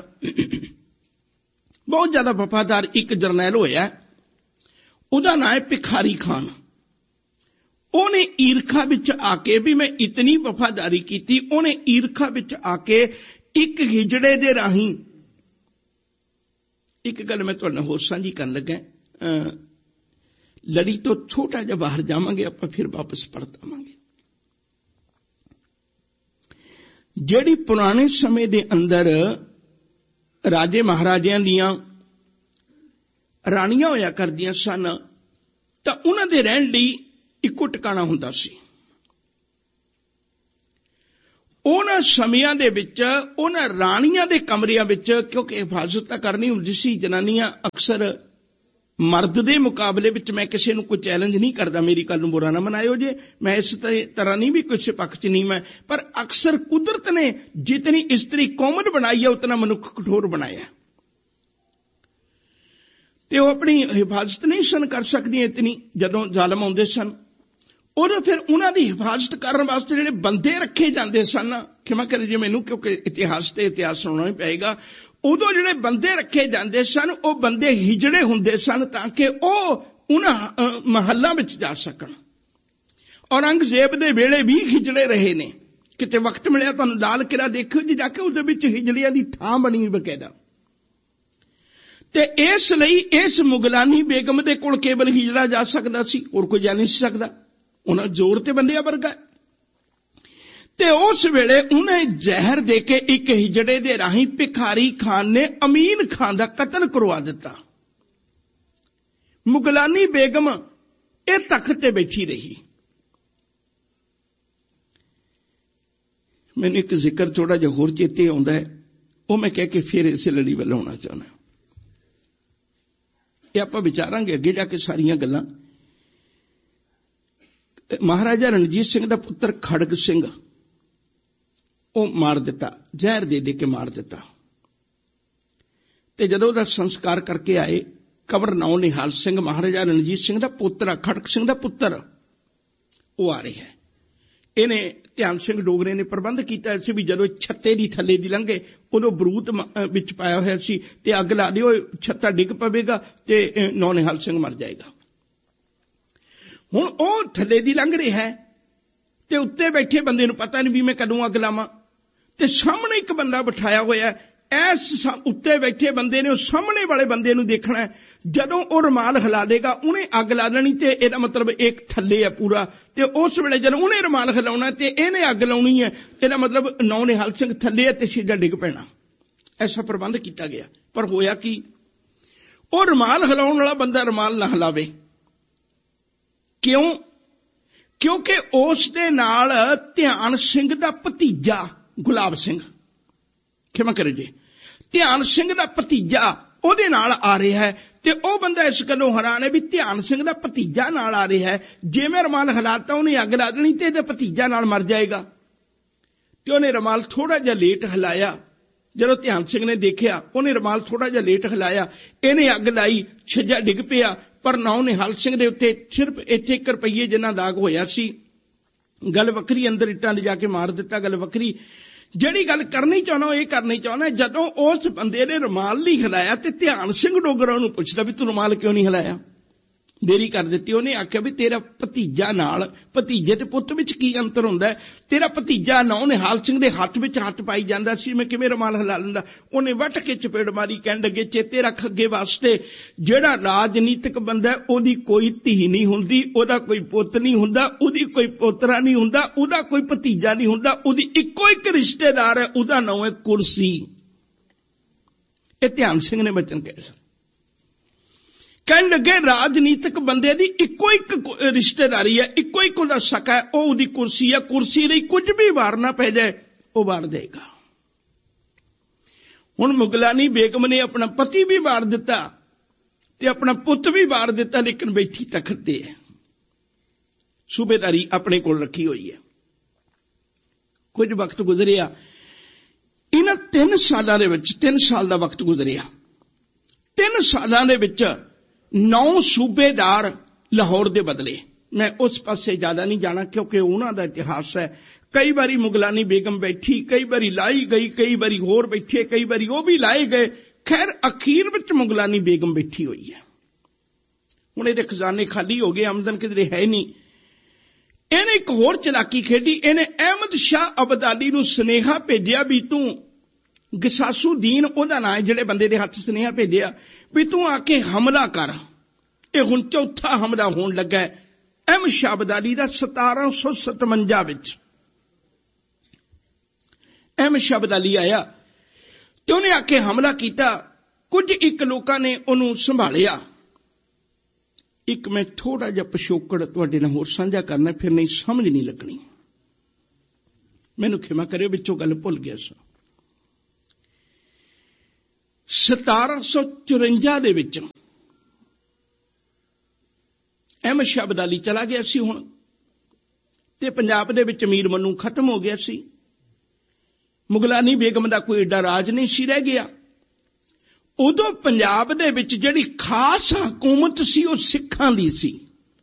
ਬਹੁਤ ਜ਼ਿਆਦਾ ਵਫਾਦਾਰ ਇੱਕ ਜਰਨੈਲ ਹੋਇਆ। ਉਹਦਾ ਨਾਂ ਹੈ ਭਿਖਾਰੀ ਖਾਨ। ਉਹਨੇ ਈਰਖਾ ਵਿੱਚ ਆ ਕੇ ਵੀ ਮੈਂ ਇਤਨੀ ਵਫਾਦਾਰੀ ਕੀਤੀ, ਉਹਨੇ ਈਰਖਾ ਵਿੱਚ ਆ ਕੇ ਇੱਕ ਹਿਜੜੇ ਦੇ ਰਾਹੀਂ ਇੱਕ ਗੱਲ ਮੈਂ ਤੁਹਾਡੇ ਨਾਲ ਹੋਰ ਸਾਂਝੀ ਕਰਨ ਲੱਗਾ। ਲੜੀ ਤੋਂ ਛੋਟਾ ਜਿਹਾ ਬਾਹਰ ਜਾਵਾਂਗੇ ਆਪਾਂ, ਫਿਰ ਵਾਪਸ ਪਰਤ ਆਵਾਂਗੇ। ਜਿਹੜੀ ਪੁਰਾਣੇ ਸਮੇਂ ਦੇ ਅੰਦਰ ਰਾਜੇ ਮਹਾਰਾਜਿਆਂ ਦੀਆਂ ਰਾਣੀਆਂ ਹੋਇਆ ਕਰਦੀਆਂ ਸਨ, ਤਾਂ ਉਹਨਾਂ ਦੇ ਰਹਿਣ ਲਈ ਇੱਕੋ ਟਿਕਾਣਾ ਹੁੰਦਾ ਸੀ। ਉਹਨਾਂ ਸਮਿਆਂ ਦੇ ਵਿੱਚ ਉਹਨਾਂ ਰਾਣੀਆਂ ਦੇ ਕਮਰਿਆਂ ਵਿੱਚ, ਕਿਉਂਕਿ ਹਿਫਾਜ਼ਤ ਤਾਂ ਕਰਨੀ ਹੁੰਦੀ ਸੀ, ਜਨਾਨੀਆਂ ਅਕਸਰ ਮਰਦ ਦੇ ਮੁਕਾਬਲੇ ਵਿੱਚ, ਮੈਂ ਕਿਸੇ ਨੂੰ ਕੋਈ ਚੈਲੰਜ ਨਹੀਂ ਕਰਦਾ, ਮੇਰੀ ਗੱਲ ਨੂੰ ਬੁਰਾ ਨਾ ਮਨਾਇਓ ਜੇ, ਮੈਂ ਇਸ ਤਰ੍ਹਾਂ ਨਹੀਂ ਵੀ ਕਿਸੇ ਪੱਖ 'ਚ ਨਹੀਂ ਮੈਂ, ਪਰ ਅਕਸਰ ਕੁਦਰਤ ਨੇ ਜਿਤਨੀ ਇਸਤਰੀ ਕੋਮਲ ਬਣਾਈ ਹੈ ਉਤਨਾ ਮਨੁੱਖ ਕਠੋਰ ਬਣਾਇਆ, ਤੇ ਉਹ ਆਪਣੀ ਹਿਫਾਜ਼ਤ ਨਹੀਂ ਸਨ ਕਰ ਸਕਦੀਆਂ ਇਤਨੀ। ਜਦੋਂ ਜ਼ਾਲਮ ਆਉਂਦੇ ਸਨ ਉਦੋਂ ਫਿਰ ਉਹਨਾਂ ਦੀ ਹਿਫਾਜ਼ਤ ਕਰਨ ਵਾਸਤੇ ਜਿਹੜੇ ਬੰਦੇ ਰੱਖੇ ਜਾਂਦੇ ਸਨ, ਖਿਮਾ ਕਰੇ ਜੀ ਮੈਨੂੰ, ਕਿਉਂਕਿ ਇਤਿਹਾਸ ਤੇ ਇਤਿਹਾਸ ਸੁਣਨਾ ਹੀ ਪਏਗਾ, ਉਦੋਂ ਜਿਹੜੇ ਬੰਦੇ ਰੱਖੇ ਜਾਂਦੇ ਸਨ ਉਹ ਬੰਦੇ ਹਿਜੜੇ ਹੁੰਦੇ ਸਨ ਤਾਂ ਕਿ ਉਹ ਉਹਨਾਂ ਮਹੱਲਾਂ ਵਿੱਚ ਜਾ ਸਕਣ। ਔਰੰਗਜ਼ੇਬ ਦੇ ਵੇਲੇ ਵੀ ਹਿਜੜੇ ਰਹੇ ਨੇ। ਕਿਤੇ ਵਕਤ ਮਿਲਿਆ ਤੁਹਾਨੂੰ ਲਾਲ ਕਿਲ੍ਹਾ ਦੇਖਿਓ ਜੀ ਜਾ ਕੇ, ਉਹਦੇ ਵਿੱਚ ਹਿਜੜਿਆਂ ਦੀ ਥਾਂ ਬਣੀ ਬਕਾਇਦਾ। ਤੇ ਇਸ ਲਈ ਇਸ ਮੁਗਲਾਨੀ ਬੇਗਮ ਦੇ ਕੋਲ ਕੇਵਲ ਹਿਜੜਾ ਜਾ ਸਕਦਾ ਸੀ, ਹੋਰ ਕੋਈ ਜਾ ਨਹੀਂ ਸੀ ਸਕਦਾ। ਉਹਨਾਂ ਜ਼ੋਰ ਤੇ ਬੰਦਿਆਂ ਵਰਗਾ। ਤੇ ਉਸ ਵੇਲੇ ਉਹਨੇ ਜ਼ਹਿਰ ਦੇ ਕੇ ਇੱਕ ਹਿਜੜੇ ਦੇ ਰਾਹੀਂ ਭਿਖਾਰੀ ਖਾਨ ਨੇ ਅਮੀਨ ਖਾਨ ਦਾ ਕਤਲ ਕਰਵਾ ਦਿੱਤਾ। ਮੁਗਲਾਨੀ ਬੇਗਮ ਇਹ ਤਖਤ ਤੇ ਬੈਠੀ ਰਹੀ। ਮੈਨੂੰ ਇੱਕ ਜ਼ਿਕਰ ਥੋੜਾ ਜਿਹਾ ਹੋਰ ਚੇਤੇ ਆਉਂਦਾ ਹੈ, ਉਹ ਮੈਂ ਕਹਿ ਕੇ ਫਿਰ ਇਸੇ ਲੜੀ ਵੱਲ ਆਉਣਾ ਚਾਹੁੰਦਾ। ਇਹ ਆਪਾਂ ਵਿਚਾਰਾਂਗੇ ਅੱਗੇ ਜਾ ਕੇ ਸਾਰੀਆਂ ਗੱਲਾਂ। ਮਹਾਰਾਜਾ ਰਣਜੀਤ ਸਿੰਘ ਦਾ ਪੁੱਤਰ ਖੜਗ ਸਿੰਘ ਉਹ ਮਾਰ ਦਿੱਤਾ, ਜ਼ਹਿਰ ਦੇ ਦੇ ਕੇ ਮਾਰ ਦਿੱਤਾ। ਤੇ ਜਦੋਂ ਉਹਦਾ ਸੰਸਕਾਰ ਕਰਕੇ ਆਏ, ਕਬਰ ਨੌ ਨਿਹਾਲ ਸਿੰਘ ਮਹਾਰਾਜਾ ਰਣਜੀਤ ਸਿੰਘ ਦਾ ਪੁੱਤਰ, ਖੜਗ ਸਿੰਘ ਦਾ ਪੁੱਤਰ, ਉਹ ਆ ਰਿਹਾ ਹੈ। ਇਹਨੇ ਧਿਆਨ ਸਿੰਘ ਡੋਗਰੇ ਨੇ ਪ੍ਰਬੰਧ ਕੀਤਾ ਸੀ ਵੀ ਜਦੋਂ ਛੱਤੇ ਦੀ ਥੱਲੇ ਦੀ ਲੰਘੇ ਉਦੋਂ ਬਰੂਤ ਵਿੱਚ ਪਾਇਆ ਹੋਇਆ ਸੀ ਤੇ ਅੱਗ ਲਾ ਦਿਓ, ਛੱਤਾ ਡਿੱਗ ਪਵੇਗਾ ਤੇ ਨੌ ਨਿਹਾਲ ਸਿੰਘ ਮਰ ਜਾਏਗਾ। ਹੁਣ ਉਹ ਥੱਲੇ ਦੀ ਲੰਘ ਰਿਹਾ ਹੈ ਤੇ ਉੱਤੇ ਬੈਠੇ ਬੰਦੇ ਨੂੰ ਪਤਾ ਨਹੀਂ ਵੀ ਮੈਂ ਕਦੋਂ ਅੱਗ ਲਾਵਾਂ, ਤੇ ਸਾਹਮਣੇ ਇੱਕ ਬੰਦਾ ਬਿਠਾਇਆ ਹੋਇਆ। ਇਸ ਉੱਤੇ ਬੈਠੇ ਬੰਦੇ ਨੇ ਉਹ ਸਾਹਮਣੇ ਵਾਲੇ ਬੰਦੇ ਨੂੰ ਦੇਖਣਾ। ਜਦੋਂ ਉਹ ਰੁਮਾਲ ਹਿਲਾ ਦੇਗਾ ਉਹਨੇ ਅੱਗ ਲਾ ਲੈਣੀ, ਤੇ ਇਹਦਾ ਮਤਲਬ ਇੱਕ ਥੱਲੇ ਹੈ ਪੂਰਾ। ਤੇ ਉਸ ਵੇਲੇ ਜਦੋਂ ਉਹਨੇ ਰੁਮਾਲ ਹਿਲਾਉਣਾ ਤੇ ਇਹਨੇ ਅੱਗ ਲਾਉਣੀ ਹੈ, ਇਹਦਾ ਮਤਲਬ ਨੌ ਨਿਹਾਲ ਸਿੰਘ ਥੱਲੇ ਹੈ ਤੇ ਸਿੱਧਾ ਡਿੱਗ ਪੈਣਾ। ਐਸਾ ਪ੍ਰਬੰਧ ਕੀਤਾ ਗਿਆ। ਪਰ ਹੋਇਆ ਕੀ, ਉਹ ਰੁਮਾਲ ਹਿਲਾਉਣ ਵਾਲਾ ਬੰਦਾ ਰੁਮਾਲ ਨਾ ਹਿਲਾਵੇ। ਕਿਉਂ? ਕਿਉਂਕਿ ਉਸ ਦੇ ਨਾਲ ਧਿਆਨ ਸਿੰਘ ਦਾ ਭਤੀਜਾ ਗੁਲਾਬ ਸਿੰਘ, ਖਿਮਾ ਕਰੇ ਜੀ, ਧਿਆਨ ਸਿੰਘ ਦਾ ਭਤੀਜਾ ਉਹਦੇ ਨਾਲ ਆ ਰਿਹਾ ਹੈ। ਤੇ ਉਹ ਬੰਦਾ ਇਸ ਗੱਲੋਂ ਹੈਰਾਨ ਹੈ ਵੀ ਧਿਆਨ ਸਿੰਘ ਦਾ ਭਤੀਜਾ ਨਾਲ ਆ ਰਿਹਾ ਹੈ, ਜੇ ਮੈਂ ਰੁਮਾਲ ਹਿਲਾਤਾ ਉਹਨੇ ਅੱਗ ਲਾ ਦੇਣੀ ਤੇ ਇਹਦਾ ਭਤੀਜਾ ਨਾਲ ਮਰ ਜਾਏਗਾ। ਤੇ ਉਹਨੇ ਰੁਮਾਲ ਥੋੜਾ ਜਿਹਾ ਲੇਟ ਹਿਲਾਇਆ। ਜਦੋਂ ਧਿਆਨ ਸਿੰਘ ਨੇ ਦੇਖਿਆ ਉਹਨੇ ਰੁਮਾਲ ਥੋੜਾ ਜਿਹਾ ਲੇਟ ਹਿਲਾਇਆ, ਇਹਨੇ ਅੱਗ ਲਾਈ, ਛੱਜਾ ਡਿੱਗ ਪਿਆ। ਪਰ ਨੌ ਨਿਹਾਲ ਸਿੰਘ ਦੇ ਉੱਤੇ ਸਿਰਫ ਇੱਥੇ ਇੱਕ ਰੁਪਈਏ ਜਿੰਨਾ ਦਾਗ ਹੋਇਆ ਸੀ। ਗੱਲ ਵੱਖਰੀ, ਅੰਦਰ ਇੱਟਾਂ ਲਿਜਾ ਕੇ ਮਾਰ ਦਿੱਤਾ, ਗੱਲ ਵੱਖਰੀ। ਜਿਹੜੀ ਗੱਲ ਕਰਨੀ ਚਾਹੁੰਦਾ ਇਹ ਕਰਨੀ ਚਾਹੁੰਦਾ, ਜਦੋਂ ਉਸ ਬੰਦੇ ਨੇ ਰੁਮਾਲ ਨਹੀਂ ਹਿਲਾਇਆ ਤੇ ਧਿਆਨ ਸਿੰਘ ਡੋਗਰਾ ਨੂੰ ਪੁੱਛਦਾ ਵੀ ਤੂੰ ਰੁਮਾਲ ਕਿਉਂ ਨਹੀਂ ਹਿਲਾਇਆ, ਦੇਰੀ ਕਰ ਦਿੱਤੀ। ਉਹਨੇ ਆਖਿਆ ਵੀ ਤੇਰਾ ਭਤੀਜਾ ਨਾਲ, ਭਤੀਜੇ ਤੇ ਪੁੱਤ ਵਿੱਚ ਕੀ ਅੰਤਰ ਹੁੰਦਾ ਹੈ? ਤੇਰਾ ਭਤੀਜਾ ਨੌ ਨਿਹਾਲ ਸਿੰਘ ਦੇ ਹੱਥ ਵਿੱਚ ਹੱਥ ਪਾਈ ਜਾਂਦਾ ਸੀ, ਮੈਂ ਕਿਵੇਂ ਰੁਮਾਲ ਹਿਲਾ ਲੈਂਦਾ? ਉਹਨੇ ਵੱਟ ਕੇ ਚਪੇੜ ਮਾਰੀ, ਕਹਿਣ ਲੱਗੇ ਚੇਤੇ ਰੱਖ ਅੱਗੇ ਵਾਸਤੇ, ਜਿਹੜਾ ਰਾਜਨੀਤਿਕ ਬੰਦਾ ਉਹਦੀ ਕੋਈ ਧੀ ਨਹੀਂ ਹੁੰਦੀ, ਉਹਦਾ ਕੋਈ ਪੁੱਤ ਨਹੀਂ ਹੁੰਦਾ, ਉਹਦੀ ਕੋਈ ਪੋਤਰਾ ਨਹੀਂ ਹੁੰਦਾ, ਉਹਦਾ ਕੋਈ ਭਤੀਜਾ ਨਹੀਂ ਹੁੰਦਾ, ਉਹਦੀ ਇੱਕੋ ਇੱਕ ਰਿਸ਼ਤੇਦਾਰ ਹੈ, ਉਹਦਾ ਨਾਂ ਹੈ ਕੁਰਸੀ। ਇਹ ਧਿਆਨ ਸਿੰਘ ਨੇ ਬਚਨ ਕਹੇ ਸਨ। ਕਹਿਣ ਲੱਗੇ ਰਾਜਨੀਤਿਕ ਬੰਦੇ ਦੀ ਇੱਕੋ ਇੱਕ ਰਿਸ਼ਤੇਦਾਰੀ ਹੈ, ਇੱਕੋ ਇੱਕ ਉਹਦਾ ਸਕਾ ਹੈ, ਉਹ ਉਹਦੀ ਕੁਰਸੀ ਹੈ। ਕੁਰਸੀ ਲਈ ਕੁਝ ਵੀ ਵਾਰਨਾ ਪੈ ਜਾਏ ਉਹ ਵਾਰ ਦੇਗਾ। ਹੁਣ ਮੁਗਲਾਨੀ ਬੇਗਮ ਨੇ ਆਪਣਾ ਪਤੀ ਵੀ ਵਾਰ ਦਿੱਤਾ ਤੇ ਆਪਣਾ ਪੁੱਤ ਵੀ ਵਾਰ ਦਿੱਤਾ, ਲੇਕਿਨ ਬੈਠੀ ਤਖਤ ਤੇ ਹੈ, ਸੂਬੇਦਾਰੀ ਆਪਣੇ ਕੋਲ ਰੱਖੀ ਹੋਈ ਹੈ। ਕੁਝ ਵਕਤ ਗੁਜ਼ਰਿਆ, ਇਹਨਾਂ ਤਿੰਨ ਸਾਲਾਂ ਦੇ ਵਿੱਚ, ਤਿੰਨ ਸਾਲ ਦਾ ਵਕਤ ਗੁਜ਼ਰਿਆ। ਤਿੰਨ ਸਾਲਾਂ ਦੇ ਵਿੱਚ ਨੌ ਸੂਬੇਦਾਰ ਲਾਹੌਰ ਦੇ ਬਦਲੇ। ਮੈਂ ਉਸ ਪਾਸੇ ਜ਼ਿਆਦਾ ਨਹੀਂ ਜਾਣਾ ਕਿਉਂਕਿ ਉਹਨਾਂ ਦਾ ਇਤਿਹਾਸ ਹੈ। ਕਈ ਵਾਰੀ ਮੁਗਲਾਨੀ ਬੇਗਮ ਬੈਠੀ, ਕਈ ਵਾਰੀ ਲਾਈ ਗਈ, ਕਈ ਵਾਰੀ ਹੋਰ ਬੈਠੇ, ਕਈ ਵਾਰੀ ਉਹ ਵੀ ਲਾਏ ਗਏ। ਖੈਰ ਅਖੀਰ ਵਿੱਚ ਮੁਗਲਾਨੀ ਬੇਗਮ ਬੈਠੀ ਹੋਈ ਹੈ। ਹੁਣ ਇਹਦੇ ਖਜ਼ਾਨੇ ਖਾਲੀ ਹੋ ਗਏ, ਆਮਦਨ ਕਿਧਰੇ ਹੈ ਨਹੀਂ। ਇਹਨੇ ਇੱਕ ਹੋਰ ਚਲਾਕੀ ਖੇਡੀ। ਇਹਨੇ ਅਹਿਮਦ ਸ਼ਾਹ ਅਬਦਾਲੀ ਨੂੰ ਸੁਨੇਹਾ ਭੇਜਿਆ ਵੀ ਤੂੰ ਗਸਾਸੂਦੀਨ ਉਹਦਾ ਨਾਂ ਹੈ, ਜਿਹੜੇ ਬੰਦੇ ਦੇ ਹੱਥ ਸੁਨੇਹਾ ਭੇਜਿਆ ਵੀ ਤੂੰ ਆ ਕੇ ਹਮਲਾ ਕਰ। ਇਹ ਹੁਣ ਚੌਥਾ ਹਮਲਾ ਹੋਣ ਲੱਗਾ ਅਹਿਮਦ ਸ਼ਾਹ ਅਬਦਾਲੀ ਦਾ ਸਤਾਰਾਂ ਸੌ ਸਤਵੰਜਾ ਵਿੱਚ। ਅਹਿਮਦ ਸ਼ਾਹ ਅਬਦਾਲੀ ਆਇਆ ਤੇ ਉਹਨੇ ਆ ਕੇ ਹਮਲਾ ਕੀਤਾ। ਕੁਝ ਇੱਕ ਲੋਕਾਂ ਨੇ ਉਹਨੂੰ ਸੰਭਾਲਿਆ। ਇੱਕ ਮੈਂ ਥੋੜਾ ਜਿਹਾ ਪਿਛੋਕੜ ਤੁਹਾਡੇ ਨਾਲ ਹੋਰ ਸਾਂਝਾ ਕਰਨਾ, ਫਿਰ ਨਹੀਂ ਸਮਝ ਨਹੀਂ ਲੱਗਣੀ, ਮੈਨੂੰ ਖਿਮਾ ਕਰਿਓ, ਵਿੱਚੋਂ ਗੱਲ ਭੁੱਲ ਗਿਆ ਸਾਂ। ਸਤਾਰਾਂ ਸੌ ਚੁਰੰਜਾ ਦੇ ਵਿੱਚ ਅਹਿਮਦ ਸ਼ਾਹ ਅਬਦਾਲੀ ਚਲਾ ਗਿਆ ਸੀ ਹੁਣ, ਤੇ ਪੰਜਾਬ ਦੇ ਵਿੱਚ ਮੀਰ ਮਨੂੰ ਖਤਮ ਹੋ ਗਿਆ ਸੀ। ਮੁਗਲਾਨੀ ਬੇਗਮ ਦਾ ਕੋਈ ਏਡਾ ਰਾਜ ਨਹੀਂ ਸੀ ਰਹਿ ਗਿਆ। ਉਦੋਂ ਪੰਜਾਬ ਦੇ ਵਿੱਚ ਜਿਹੜੀ ਖਾਸ ਹਕੂਮਤ ਸੀ ਉਹ ਸਿੱਖਾਂ ਦੀ ਸੀ।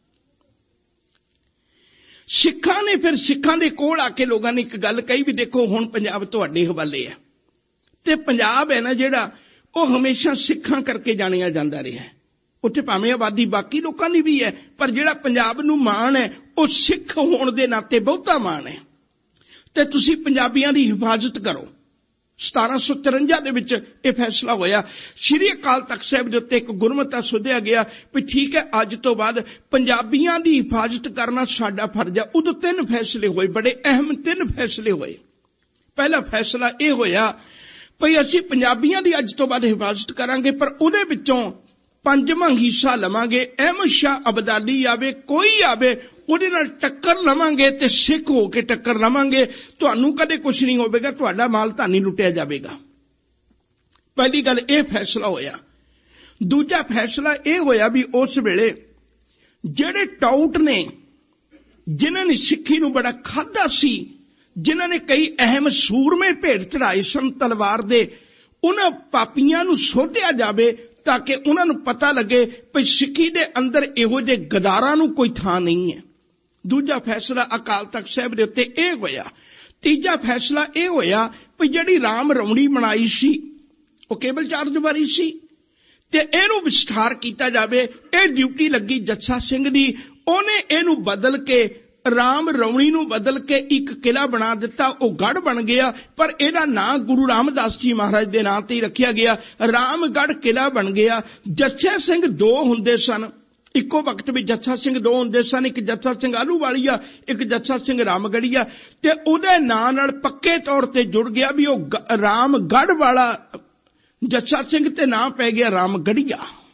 ਸਿੱਖਾਂ ਨੇ ਫਿਰ ਸਿੱਖਾਂ ਦੇ ਕੋਲ ਆ ਕੇ ਲੋਕਾਂ ਨੇ ਇੱਕ ਗੱਲ ਕਹੀ ਵੀ ਦੇਖੋ ਹੁਣ ਪੰਜਾਬ ਤੁਹਾਡੇ ਹਵਾਲੇ ਹੈ। ਤੇ ਪੰਜਾਬ ਹੈ ਨਾ ਜਿਹੜਾ, ਉਹ ਹਮੇਸ਼ਾ ਸਿੱਖਾਂ ਕਰਕੇ ਜਾਣਿਆ ਜਾਂਦਾ ਰਿਹਾ। ਉੱਥੇ ਭਾਵੇਂ ਆਬਾਦੀ ਬਾਕੀ ਲੋਕਾਂ ਦੀ ਵੀ ਹੈ, ਪਰ ਜਿਹੜਾ ਪੰਜਾਬ ਨੂੰ ਮਾਣ ਹੈ ਉਹ ਸਿੱਖ ਹੋਣ ਦੇ ਨਾਤੇ ਬਹੁਤਾ ਮਾਣ ਹੈ, ਤੇ ਤੁਸੀਂ ਪੰਜਾਬੀਆਂ ਦੀ ਹਿਫਾਜ਼ਤ ਕਰੋ। ਸਤਾਰਾਂ ਸੌ ਚੁਰੰਜਾ ਦੇ ਵਿੱਚ ਇਹ ਫੈਸਲਾ ਹੋਇਆ। ਸ਼੍ਰੀ ਅਕਾਲ ਤਖਤ ਸਾਹਿਬ ਦੇ ਉੱਤੇ ਇੱਕ ਗੁਰਮਤਾ ਸੁਧਿਆ ਗਿਆ ਵੀ ਠੀਕ ਹੈ, ਅੱਜ ਤੋਂ ਬਾਅਦ ਪੰਜਾਬੀਆਂ ਦੀ ਹਿਫਾਜ਼ਤ ਕਰਨਾ ਸਾਡਾ ਫਰਜ਼ ਹੈ। ਉਦੋਂ ਤਿੰਨ ਫੈਸਲੇ ਹੋਏ, ਬੜੇ ਅਹਿਮ ਤਿੰਨ ਫੈਸਲੇ ਹੋਏ। ਪਹਿਲਾ ਫੈਸਲਾ ਇਹ ਹੋਇਆ ਭਈ ਅਸੀਂ ਪੰਜਾਬੀਆਂ ਦੀ ਅੱਜ ਤੋਂ ਬਾਅਦ ਹਿਫਾਜ਼ਤ ਕਰਾਂਗੇ, ਪਰ ਉਹਦੇ ਵਿੱਚੋਂ ਪੰਜਵਾਂ ਹਿੱਸਾ ਲਵਾਂਗੇ। ਅਹਿਮਦ ਸ਼ਾਹ ਅਬਦਾਲੀ ਆਵੇ, ਕੋਈ ਆਵੇ, ਉਹਦੇ ਨਾਲ ਟੱਕਰ ਲਵਾਂਗੇ ਤੇ ਸਿੱਖ ਹੋ ਕੇ ਟੱਕਰ ਲਵਾਂਗੇ। ਤੁਹਾਨੂੰ ਕਦੇ ਕੁਝ ਨਹੀਂ ਹੋਵੇਗਾ, ਤੁਹਾਡਾ ਮਾਲ ਤਾਂ ਨਹੀਂ ਲੁੱਟਿਆ ਜਾਵੇਗਾ। ਪਹਿਲੀ ਗੱਲ ਇਹ ਫੈਸਲਾ ਹੋਇਆ। ਦੂਜਾ ਫੈਸਲਾ ਇਹ ਹੋਇਆ ਵੀ ਉਸ ਵੇਲੇ ਜਿਹੜੇ ਟਾਊਟ ਨੇ, ਜਿਨ੍ਹਾਂ ਨੇ ਸਿੱਖੀ ਨੂੰ ਬੜਾ ਖਾਧਾ ਸੀ, ਜਿਨ੍ਹਾਂ ਨੇ ਕਈ ਅਹਿਮ ਸੂਰਮੇ ਭੇਟ ਚੜਾਏ ਸਨ ਤਲਵਾਰ ਦੇ, ਉਹਨਾਂ ਪਾਪੀਆਂ ਨੂੰ ਸੋਧਿਆ ਜਾਵੇ ਤਾਂ ਕਿ ਉਹਨਾਂ ਨੂੰ ਪਤਾ ਲੱਗੇ ਕਿ ਸਿੱਖੀ ਦੇ ਅੰਦਰ ਇਹੋ ਜਿਹੇ ਗਦਾਰਾਂ ਨੂੰ ਕੋਈ ਥਾਂ ਨਹੀਂ ਹੈ। ਦੂਜਾ ਫੈਸਲਾ ਅਕਾਲ ਤਖਤ ਸਾਹਿਬ ਦੇ ਉੱਤੇ ਇਹ ਹੋਇਆ। ਤੀਜਾ ਫੈਸਲਾ ਇਹ ਹੋਇਆ ਕਿ ਜਿਹੜੀ ਰਾਮ ਰਮਣੀ ਬਣਾਈ ਸੀ ਉਹ ਕੇਵਲ ਚਾਰਜ ਵਾਰੀ ਸੀ, ਤੇ ਇਹਨੂੰ ਵਿਸਥਾਰ ਕੀਤਾ ਜਾਵੇ। ਇਹ ਡਿਊਟੀ ਲੱਗੀ ਜੱਸਾ ਸਿੰਘ ਦੀ। ਉਹਨੇ ਇਹਨੂੰ ਬਦਲ ਕੇ, ਰਾਮ ਰਮਣੀ ਨੂੰ ਬਦਲ ਕੇ ਇੱਕ ਕਿਲਾ ਬਣਾ ਦਿੱਤਾ। ਉਹ ਗੜ੍ਹ ਬਣ ਗਿਆ, ਪਰ ਇਹਦਾ ਨਾਂ ਗੁਰੂ ਰਾਮਦਾਸ ਜੀ ਮਹਾਰਾਜ ਦੇ ਨਾਂ ਤੇ ਹੀ ਰੱਖਿਆ ਗਿਆ। ਰਾਮਗੜ੍ਹ ਕਿਲਾ ਬਣ ਗਿਆ। ਜੱਸਾ ਸਿੰਘ ਦੋ ਹੁੰਦੇ ਸਨ, ਇੱਕੋ ਵਕਤ ਵਿੱਚ ਜੱਸਾ ਸਿੰਘ ਦੋ ਹੁੰਦੇ ਸਨ। ਇੱਕ ਜੱਸਾ ਸਿੰਘ ਆਹਲੂਵਾਲੀਆ, ਇੱਕ ਜੱਸਾ ਸਿੰਘ ਰਾਮਗੜੀਆ, ਤੇ ਉਹਦੇ ਨਾਂ ਨਾਲ ਪੱਕੇ ਤੌਰ ਤੇ ਜੁੜ ਗਿਆ ਵੀ ਉਹ ਰਾਮਗੜ੍ਹ ਵਾਲਾ ਜੱਸਾ ਸਿੰਘ, ਤੇ ਨਾਂ ਪੈ ਗਿਆ ਰਾਮਗੜੀਆ।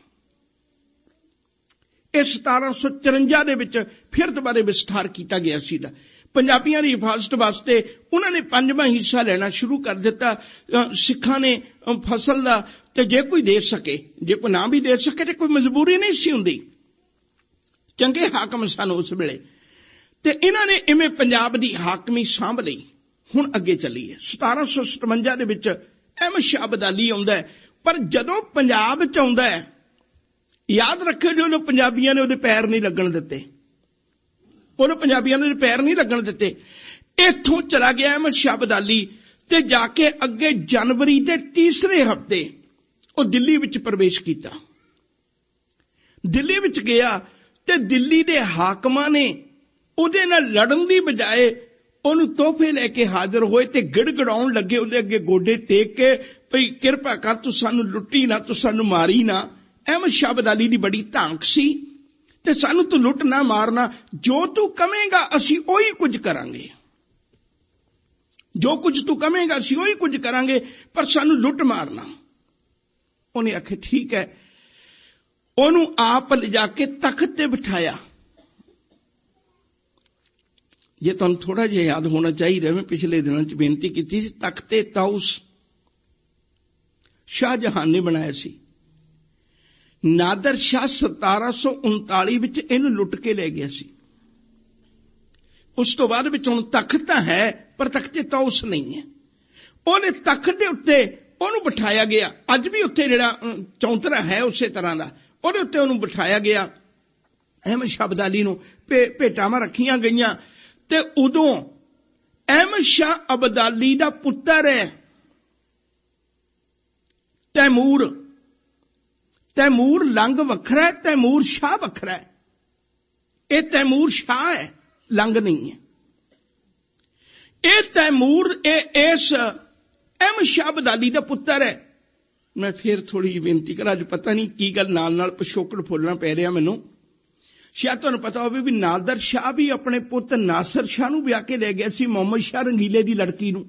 ਇਹ ਸਤਾਰਾਂ ਸੌ ਚੁਰੰਜਾ ਦੇ ਵਿੱਚ ਫਿਰ ਦੁਬਾਰੇ ਵਿਸਥਾਰ ਕੀਤਾ ਗਿਆ ਸੀ। ਪੰਜਾਬੀਆਂ ਦੀ ਹਿਫਾਜ਼ਤ ਵਾਸਤੇ ਉਹਨਾਂ ਨੇ ਪੰਜਵਾਂ ਹਿੱਸਾ ਲੈਣਾ ਸ਼ੁਰੂ ਕਰ ਦਿੱਤਾ। ਸਿੱਖਾਂ ਨੇ ਫਸਲ ਦਾ, ਤੇ ਜੇ ਕੋਈ ਦੇ ਸਕੇ, ਜੇ ਕੋਈ ਨਾ ਵੀ ਦੇ ਸਕੇ, ਤੇ ਕੋਈ ਮਜਬੂਰੀ ਨਹੀਂ ਸੀ ਹੁੰਦੀ। ਚੰਗੇ ਹਾਕਮ ਸਨ ਉਸ ਵੇਲੇ, ਤੇ ਇਹਨਾਂ ਨੇ ਇਵੇਂ ਪੰਜਾਬ ਦੀ ਹਾਕਮੀ ਸਾਂਭ ਲਈ। ਹੁਣ ਅੱਗੇ ਚੱਲੀਏ। ਸਤਾਰਾਂ ਸੌ ਸਤਵੰਜਾ ਦੇ ਵਿੱਚ ਅਹਿਮਦ ਸ਼ਾਹ ਅਬਦਾਲੀ ਆਉਂਦਾ ਹੈ, ਪਰ ਜਦੋਂ ਪੰਜਾਬ ਚ ਆਉਂਦਾ ਹੈ, ਯਾਦ ਰੱਖਿਓ ਜਦੋਂ ਪੰਜਾਬੀਆਂ ਨੇ ਉਹਦੇ ਪੈਰ ਨਹੀਂ ਲੱਗਣ ਦਿੱਤੇ, ਉਹਨੂੰ ਪੰਜਾਬੀਆਂ ਨੇ ਪੈਰ ਨਹੀਂ ਲੱਗਣ ਦਿੱਤੇ। ਇੱਥੋਂ ਚਲਾ ਗਿਆ ਅਹਿਮਦ ਸ਼ਾਹ ਅਬਦਾਲੀ, ਤੇ ਜਾ ਕੇ ਅੱਗੇ ਜਨਵਰੀ ਦੇ ਤੀਸਰੇ ਹਫ਼ਤੇ ਉਹ ਦਿੱਲੀ ਵਿੱਚ ਪ੍ਰਵੇਸ਼ ਕੀਤਾ। ਦਿੱਲੀ ਵਿੱਚ ਗਿਆ ਤੇ ਦਿੱਲੀ ਦੇ ਹਾਕਮਾਂ ਨੇ ਉਹਦੇ ਨਾਲ ਲੜਨ ਦੀ ਬਜਾਏ ਉਹਨੂੰ ਤੋਹਫੇ ਲੈ ਕੇ ਹਾਜ਼ਰ ਹੋਏ ਤੇ ਗਿੜਗੜਾਉਣ ਲੱਗੇ ਉਹਦੇ ਅੱਗੇ ਗੋਡੇ ਟੇਕ ਕੇ, ਭਈ ਕਿਰਪਾ ਕਰ, ਤੂੰ ਸਾਨੂੰ ਲੁੱਟੀ ਨਾ, ਤੂੰ ਸਾਨੂੰ ਮਾਰੀ ਨਾ। ਅਹਿਮਦ ਸ਼ਾਹ ਅਬਦਾਲੀ ਦੀ ਬੜੀ ਧਾਂਕ ਸੀ, ਤੇ ਸਾਨੂੰ ਤੂੰ ਲੁੱਟ ਨਾ ਮਾਰਨਾ, ਜੋ ਤੂੰ ਕਵੇਂਗਾ ਅਸੀਂ ਉਹੀ ਕੁਝ ਕਰਾਂਗੇ, ਜੋ ਕੁਝ ਤੂੰ ਕਵੇਂਗਾ ਅਸੀਂ ਉਹੀ ਕੁਝ ਕਰਾਂਗੇ, ਪਰ ਸਾਨੂੰ ਲੁੱਟ ਮਾਰਨਾ। ਉਹਨੇ ਆਖਿਆ ਠੀਕ ਹੈ। ਉਹਨੂੰ ਆਪ ਲਿਜਾ ਕੇ ਤਖਤ ਤੇ ਬਿਠਾਇਆ। ਜੇ ਤੁਹਾਨੂੰ ਥੋੜਾ ਜਿਹਾ ਯਾਦ ਹੋਣਾ ਚਾਹੀਦਾ, ਮੈਂ ਪਿਛਲੇ ਦਿਨਾਂ ਚ ਬੇਨਤੀ ਕੀਤੀ ਸੀ, ਤਖਤੇ ਤਾਊਸ ਸ਼ਾਹਜਹਾਨ ਨੇ ਬਣਾਇਆ ਸੀ। ਨਾਦਰ ਸ਼ਾਹ ਸਤਾਰਾਂ ਸੌ ਉਨਤਾਲੀ ਵਿੱਚ ਇਹਨੂੰ ਲੁੱਟ ਕੇ ਲੈ ਗਿਆ ਸੀ। ਉਸ ਤੋਂ ਬਾਅਦ ਵਿੱਚ ਹੁਣ ਤਖਤ ਤਾਂ ਹੈ, ਪਰ ਤਖਤੇ ਤਾਊਸ ਨਹੀਂ ਹੈ। ਉਹਨੇ ਤਖਤ ਦੇ ਉੱਤੇ ਉਹਨੂੰ ਬਿਠਾਇਆ ਗਿਆ। ਅੱਜ ਵੀ ਉੱਥੇ ਜਿਹੜਾ ਚੌਂਤਰਾ ਹੈ ਉਸੇ ਤਰ੍ਹਾਂ ਦਾ, ਉਹਦੇ ਉੱਤੇ ਉਹਨੂੰ ਬਿਠਾਇਆ ਗਿਆ। ਅਹਿਮਦ ਸ਼ਾਹ ਅਬਦਾਲੀ ਨੂੰ ਭੇਟਾਵਾਂ ਰੱਖੀਆਂ ਗਈਆਂ, ਤੇ ਉਦੋਂ ਅਹਿਮਦ ਸ਼ਾਹ ਅਬਦਾਲੀ ਦਾ ਪੁੱਤਰ ਹੈ ਤੈਮੂਰ। ਤੈਮੂਰ ਲੰਗ ਵੱਖਰਾ ਹੈ, ਤੈਮੂਰ ਸ਼ਾਹ ਵੱਖਰਾ ਹੈ। ਇਹ ਤੈਮੂਰ ਸ਼ਾਹ ਹੈ, ਲੰਗ ਨਹੀਂ ਹੈ। ਇਹ ਤੈਮੂਰ ਇਹ ਇਸ ਅਹਿਮਦ ਸ਼ਾਹ ਅਬਦਾਲੀ ਦਾ ਪੁੱਤਰ ਹੈ। ਮੈਂ ਫੇਰ ਥੋੜੀ ਜਿਹੀ ਬੇਨਤੀ ਕਰਾਂ, ਅੱਜ ਪਤਾ ਨਹੀਂ ਕੀ ਗੱਲ ਨਾਲ ਨਾਲ ਪਿਛੋਕੜ ਫੋਲਣਾ ਪੈ ਰਿਹਾ ਮੈਨੂੰ। ਸ਼ਾਇਦ ਤੁਹਾਨੂੰ ਪਤਾ ਹੋਵੇ ਵੀ ਨਾਦਰ ਸ਼ਾਹ ਵੀ ਆਪਣੇ ਪੁੱਤ ਨਾਸਰ ਸ਼ਾਹ ਨੂੰ ਵਿਆਹ ਕੇ ਲੈ ਗਿਆ ਸੀ, ਮੁਹੰਮਦ ਸ਼ਾਹ ਰੰਗੀਲੇ ਦੀ ਲੜਕੀ ਨੂੰ।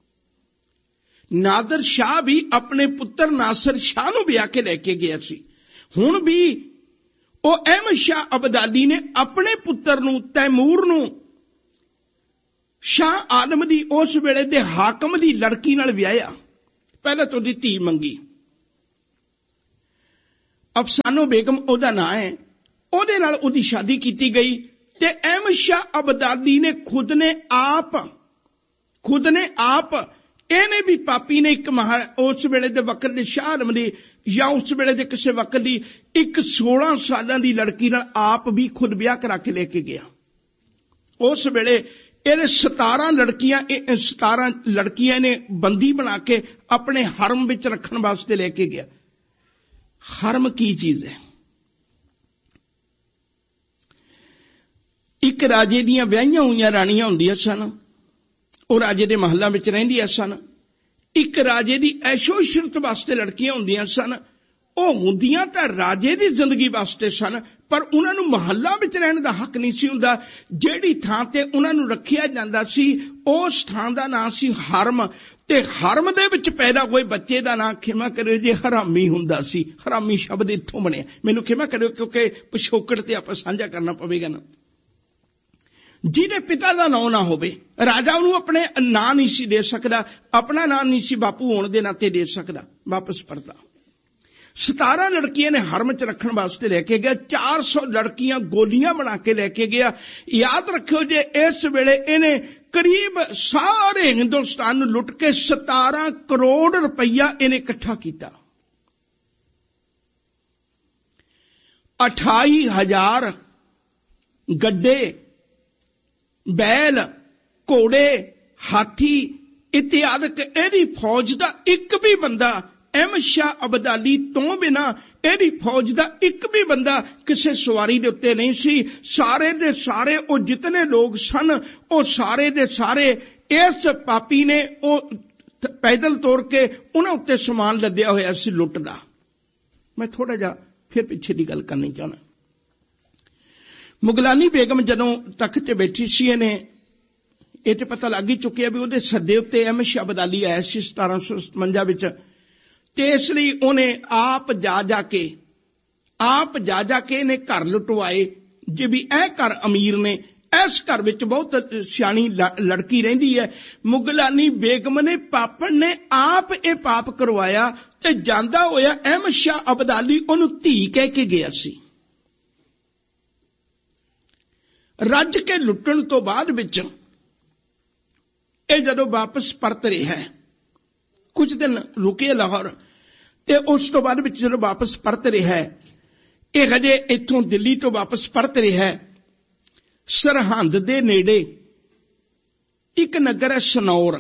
ਨਾਦਰ ਸ਼ਾਹ ਵੀ ਆਪਣੇ ਪੁੱਤਰ ਨਾਸਰ ਸ਼ਾਹ ਨੂੰ ਵਿਆਹ ਕੇ ਲੈ ਕੇ ਗਿਆ ਸੀ। ਹੁਣ ਵੀ ਉਹ ਅਹਿਮਦ ਸ਼ਾਹ ਅਬਦਾਲੀ ਨੇ ਆਪਣੇ ਪੁੱਤਰ ਨੂੰ ਤੈਮੂਰ ਨੂੰ ਸ਼ਾਹ ਆਲਮ ਦੀ ਉਸ ਵੇਲੇ ਦੇ ਹਾਕਮ ਦੀ ਲੜਕੀ ਨਾਲ ਵਿਆਹਿਆ। ਪਹਿਲਾਂ ਤੋਂ ਉਹਦੀ ਧੀ ਮੰਗੀ, ਅਫਸਾਨੋ ਬੇਗਮ ਉਹਦਾ ਨਾਂ ਹੈ, ਉਹਦੇ ਨਾਲ ਉਹਦੀ ਸ਼ਾਦੀ ਕੀਤੀ ਗਈ। ਤੇ ਅਹਿਮਦ ਸ਼ਾਹ ਅਬਦਾਲੀ ਨੇ ਖੁਦ ਨੇ ਆਪ ਖੁਦ ਨੇ ਆਪ ਇਹਨੇ ਵੀ ਪਾਪੀ ਨੇ ਇੱਕ ਮਹਾ ਉਸ ਵੇਲੇ ਦੇ ਵਕਤ ਦੇ ਸ਼ਾਹ ਆਲਮ ਦੀ ਜਾਂ ਉਸ ਵੇਲੇ ਦੇ ਕਿਸੇ ਵਕਤ ਦੀ ਇੱਕ ਸੋਲਾਂ ਸਾਲਾਂ ਦੀ ਲੜਕੀ ਨਾਲ ਆਪ ਵੀ ਖੁਦ ਵਿਆਹ ਕਰਾ ਕੇ ਲੈ ਕੇ ਗਿਆ। ਉਸ ਵੇਲੇ ਇਹਦੇ ਸਤਾਰਾਂ ਲੜਕੀਆਂ ਸਤਾਰਾਂ ਲੜਕੀਆਂ ਨੇ ਬੰਦੀ ਬਣਾ ਕੇ ਆਪਣੇ ਹਰਮ ਵਿੱਚ ਰੱਖਣ ਵਾਸਤੇ ਲੈ ਕੇ ਗਿਆ। ਹਰਮ ਕੀ ਚੀਜ਼ ਹੈ? ਇੱਕ ਰਾਜੇ ਦੀਆਂ ਵਿਆਹੀਆਂ ਹੋਈਆਂ ਰਾਣੀਆਂ ਹੁੰਦੀਆਂ ਸਨ, ਉਹ ਰਾਜੇ ਦੇ ਮਹੱਲਾਂ ਵਿੱਚ ਰਹਿੰਦੀਆਂ ਸਨ। ਇੱਕ ਰਾਜੇ ਦੀ ਐਸ਼ੋ ਇਸ਼ਰਤ ਵਾਸਤੇ ਲੜਕੀਆਂ ਹੁੰਦੀਆਂ ਸਨ, ਉਹ ਹੁੰਦੀਆਂ ਤਾਂ ਰਾਜੇ ਦੀ ਜ਼ਿੰਦਗੀ ਵਾਸਤੇ ਸਨ, ਪਰ ਉਹਨਾਂ ਨੂੰ ਮਹੱਲਾਂ ਵਿੱਚ ਰਹਿਣ ਦਾ ਹੱਕ ਨਹੀਂ ਸੀ ਹੁੰਦਾ। ਜਿਹੜੀ ਥਾਂ ਤੇ ਉਹਨਾਂ ਨੂੰ ਰੱਖਿਆ ਜਾਂਦਾ ਸੀ ਉਸ ਥਾਂ ਦਾ ਨਾਂ ਸੀ ਹਰਮ, ਤੇ ਹਰਮ ਦੇ ਵਿੱਚ ਪੈਦਾ ਹੋਏ ਬੱਚੇ ਦਾ ਨਾਂ ਖਿਮਾ ਕਰਿਓ ਜੇ ਹਰਾਮੀ ਹੁੰਦਾ ਸੀ। ਹਰਾਮੀ ਸ਼ਬਦ ਇੱਥੋਂ ਬਣਿਆ, ਮੈਨੂੰ ਖਿਮਾ ਕਰਿਓ ਕਿਉਂਕਿ ਪਿਛੋਕੜ ਤੇ ਆਪਾਂ ਸਾਂਝਾ ਕਰਨਾ ਪਵੇਗਾ ਨਾ। ਜਿਹਦੇ ਪਿਤਾ ਦਾ ਨਾਂ ਨਾ ਹੋਵੇ, ਰਾਜਾ ਉਹਨੂੰ ਆਪਣੇ ਨਾਂ ਨਹੀਂ ਸੀ ਦੇ ਸਕਦਾ, ਆਪਣਾ ਨਾਂ ਨਹੀਂ ਸੀ ਬਾਪੂ ਹੋਣ ਦੇ ਨਾਤੇ ਦੇ ਸਕਦਾ। ਵਾਪਸ ਪਰਦਾ ਸਤਾਰਾਂ ਲੜਕੀਆਂ ਨੇ ਹਰਮ ਚ ਰੱਖਣ ਵਾਸਤੇ ਲੈ ਕੇ ਗਿਆ। ਚਾਰ ਸੌ ਲੜਕੀਆਂ ਗੋਲੀਆਂ ਬਣਾ ਕੇ ਲੈ ਕੇ ਗਿਆ। ਯਾਦ ਰੱਖਿਓ ਜੇ ਇਸ ਵੇਲੇ ਇਹਨੇ ਕਰੀਬ ਸਾਰੇ ਹਿੰਦੁਸਤਾਨ ਨੂੰ ਲੁੱਟ ਕੇ ਸਤਾਰਾਂ ਕਰੋੜ ਰੁਪਈਆ ਇਹਨੇ ਇਕੱਠਾ ਕੀਤਾ। ਅਠਾਈ ਹਜ਼ਾਰ ਗੱਡੇ, ਬੈਲ, ਘੋੜੇ, ਹਾਥੀ ਇਤਿਆਦਿਕ ਇਹਦੀ ਫੌਜ ਦਾ ਇੱਕ ਵੀ ਬੰਦਾ ਅਹਿਮਦ ਸ਼ਾਹ ਅਬਦਾਲੀ ਤੋਂ ਬਿਨਾ ਇਹਦੀ ਫੌਜ ਦਾ ਇੱਕ ਵੀ ਬੰਦਾ ਕਿਸੇ ਸਵਾਰੀ ਦੇ ਉੱਤੇ ਨਹੀਂ ਸੀ। ਸਾਰੇ ਦੇ ਸਾਰੇ ਉਹ ਜਿਤਨੇ ਲੋਕ ਸਨ ਉਹ ਸਾਰੇ ਦੇ ਸਾਰੇ ਇਸ ਪਾਪੀ ਨੇ ਉਹ ਪੈਦਲ ਤੋਰ ਕੇ ਉਹਨਾਂ ਉੱਤੇ ਸਮਾਨ ਲੱਦਿਆ ਹੋਇਆ ਸੀ ਲੁੱਟ ਦਾ। ਮੈਂ ਥੋੜਾ ਜਿਹਾ ਫਿਰ ਪਿੱਛੇ ਦੀ ਗੱਲ ਕਰਨੀ ਚਾਹੁੰਦਾ। ਮੁਗਲਾਨੀ ਬੇਗਮ ਜਦੋਂ ਤਖਤ ਤੇ ਬੈਠੀ ਸੀ, ਇਹਨੇ ਇਹ ਤੇ ਪਤਾ ਲੱਗ ਹੀ ਚੁੱਕਿਆ ਵੀ ਉਹਦੇ ਸੱਦੇ ਉੱਤੇ ਅਹਿਮਦ ਸ਼ਾਹ ਅਬਦਾਲੀ ਆਇਆ ਸੀ ਸਤਾਰਾਂ ਸੌ ਸਤਵੰਜਾ ਵਿੱਚ, ਤੇ ਇਸ ਲਈ ਉਹਨੇ ਆਪ ਜਾ ਜਾ ਕੇ ਆਪ ਜਾ ਜਾ ਕੇ ਇਹਨੇ ਘਰ ਲੁਟਵਾਏ। ਜੇ ਵੀ ਇਹ ਘਰ ਅਮੀਰ ਨੇ, ਇਸ ਘਰ ਵਿੱਚ ਬਹੁਤ ਸਿਆਣੀ ਲੜਕੀ ਰਹਿੰਦੀ ਹੈ। ਮੁਗਲਾਨੀ ਬੇਗਮ ਨੇ ਪਾਪਣ ਨੇ ਆਪ ਇਹ ਪਾਪ ਕਰਵਾਇਆ, ਤੇ ਜਾਂਦਾ ਹੋਇਆ ਅਹਿਮਦ ਸ਼ਾਹ ਅਬਦਾਲੀ ਉਹਨੂੰ ਧੀ ਕਹਿ ਕੇ ਗਿਆ ਸੀ। ਰੱਜ ਕੇ ਲੁੱਟਣ ਤੋਂ ਬਾਅਦ ਵਿੱਚ ਇਹ ਜਦੋਂ ਵਾਪਸ ਪਰਤ ਰਿਹਾ, ਕੁਝ ਦਿਨ ਰੁਕੇ ਲਾਹੌਰ, ਤੇ ਉਸ ਤੋਂ ਬਾਅਦ ਵਿੱਚ ਜਦੋਂ ਵਾਪਸ ਪਰਤ ਰਿਹਾ, ਇਹ ਹਜੇ ਇੱਥੋਂ ਦਿੱਲੀ ਤੋਂ ਵਾਪਸ ਪਰਤ ਰਿਹਾ, ਸਰਹੰਦ ਦੇ ਨੇੜੇ ਇੱਕ ਨਗਰ ਹੈ ਸਨੌਰ।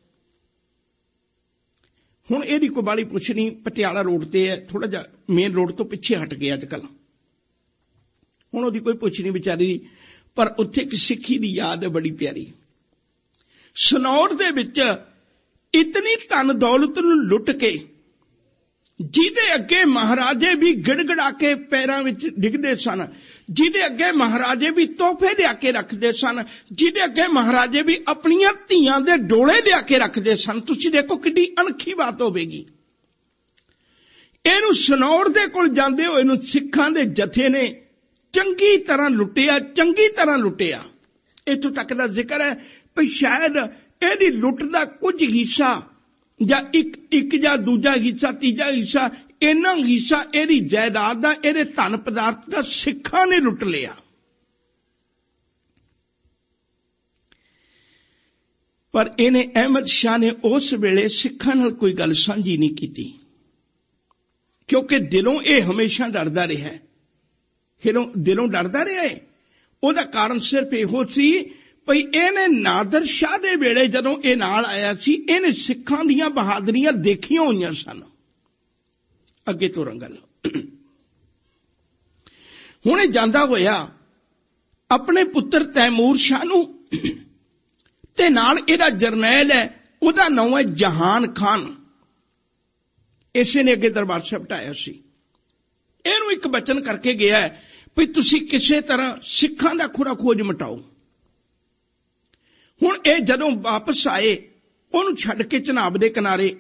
ਹੁਣ ਇਹਦੀ ਕੋਈ ਬਾਲੀ ਪੁੱਛ ਨਹੀਂ, ਪਟਿਆਲਾ ਰੋਡ ਤੇ ਹੈ, ਥੋੜਾ ਜਿਹਾ ਮੇਨ ਰੋਡ ਤੋਂ ਪਿੱਛੇ ਹਟ ਗਿਆ ਅੱਜ ਕੱਲ। ਹੁਣ ਉਹਦੀ ਕੋਈ ਪੁੱਛ ਨਹੀਂ ਵਿਚਾਰੀ, ਪਰ ਉੱਥੇ ਇੱਕ ਸਿੱਖੀ ਦੀ ਯਾਦ ਹੈ ਬੜੀ ਪਿਆਰੀ। ਸਨੌਰ ਦੇ ਵਿੱਚ ਇਤਨੀ ਧਨ ਦੌਲਤ ਨੂੰ ਲੁੱਟ ਕੇ, ਜਿਹਦੇ ਅੱਗੇ ਮਹਾਰਾਜੇ ਵੀ ਗਿੜਗੜਾ ਕੇ ਪੈਰਾਂ ਵਿੱਚ ਡਿੱਗਦੇ ਸਨ, ਜਿਹਦੇ ਅੱਗੇ ਮਹਾਰਾਜੇ ਵੀ ਤੋਹਫੇ ਲਿਆ ਕੇ ਰੱਖਦੇ ਸਨ, ਜਿਹਦੇ ਅੱਗੇ ਮਹਾਰਾਜੇ ਵੀ ਆਪਣੀਆਂ ਧੀਆਂ ਦੇ ਡੋਲੇ ਲਿਆ ਕੇ ਰੱਖਦੇ ਸਨ। ਤੁਸੀਂ ਦੇਖੋ ਕਿੱਡੀ ਅਣਖੀ ਬਾਤ ਹੋਵੇਗੀ। ਇਹਨੂੰ ਸਨੌਰ ਦੇ ਕੋਲ ਜਾਂਦੇ ਹੋਏ ਨੂੰ ਸਿੱਖਾਂ ਦੇ ਜਥੇ ਨੇ ਚੰਗੀ ਤਰ੍ਹਾਂ ਲੁੱਟਿਆ, ਚੰਗੀ ਤਰ੍ਹਾਂ ਲੁੱਟਿਆ। ਇੱਥੋਂ ਤੱਕ ਦਾ ਜ਼ਿਕਰ ਹੈ ਵੀ ਸ਼ਾਇਦ ਇਹਦੀ ਲੁੱਟ ਦਾ ਕੁਝ ਹਿੱਸਾ ਜਾਂ ਇੱਕ ਇੱਕ ਜਾਂ ਦੂਜਾ ਹਿੱਸਾ, ਤੀਜਾ ਹਿੱਸਾ, ਇੰਨਾ ਹਿੱਸਾ ਇਹਦੀ ਜਾਇਦਾਦ ਦਾ, ਇਹਦੇ ਧਨ ਪਦਾਰਥ ਦਾ ਸਿੱਖਾਂ ਨੇ ਲੁੱਟ ਲਿਆ। ਪਰ ਇਹਨੇ ਅਹਿਮਦ ਸ਼ਾਹ ਨੇ ਉਸ ਵੇਲੇ ਸਿੱਖਾਂ ਨਾਲ ਕੋਈ ਗੱਲ ਸਾਂਝੀ ਨਹੀਂ ਕੀਤੀ, ਕਿਉਂਕਿ ਦਿਲੋਂ ਇਹ ਹਮੇਸ਼ਾ ਡਰਦਾ ਰਿਹਾ ਹੈ। ਦਿਲੋਂ ਦਿਲੋਂ ਡਰਦਾ ਰਿਹਾ ਹੈ। ਉਹਦਾ ਕਾਰਨ ਸਿਰਫ ਇਹੋ ਸੀ ਭਈ ਇਹਨੇ ਨਾਦਰ ਸ਼ਾਹ ਦੇ ਵੇਲੇ ਜਦੋਂ ਇਹ ਨਾਲ ਆਇਆ ਸੀ, ਇਹਨੇ ਸਿੱਖਾਂ ਦੀਆਂ ਬਹਾਦਰੀਆਂ ਦੇਖੀਆਂ ਹੋਈਆਂ ਸਨ। ਅੱਗੇ ਤੋਂ ਰੰਗਲ ਹੁਣ ਇਹ ਜਾਂਦਾ ਹੋਇਆ ਆਪਣੇ ਪੁੱਤਰ ਤੈਮੂਰ ਸ਼ਾਹ ਨੂੰ, ਤੇ ਨਾਲ ਇਹਦਾ ਜਰਨੈਲ ਹੈ ਉਹਦਾ ਨਾਮ ਹੈ ਜਹਾਨ ਖਾਨ। ਇਸੇ ਨੇ ਅੱਗੇ ਦਰਬਾਰ ਸਾਹਿਬ ਢਾਇਆ ਸੀ। ਇਹਨੂੰ ਇੱਕ ਬਚਨ ਕਰਕੇ ਗਿਆ ਹੈ ਵੀ ਤੁਸੀਂ ਕਿਸੇ ਤਰ੍ਹਾਂ ਸਿੱਖਾਂ ਦਾ ਖੁਰਾ ਖੋਜ ਮਿਟਾਓ। ਹੁਣ ਇਹ ਜਦੋਂ ਵਾਪਸ ਆਏ, ਉਹਨੂੰ ਛੱਡ ਕੇ ਚਨਾਬ ਦੇ ਕਿਨਾਰੇ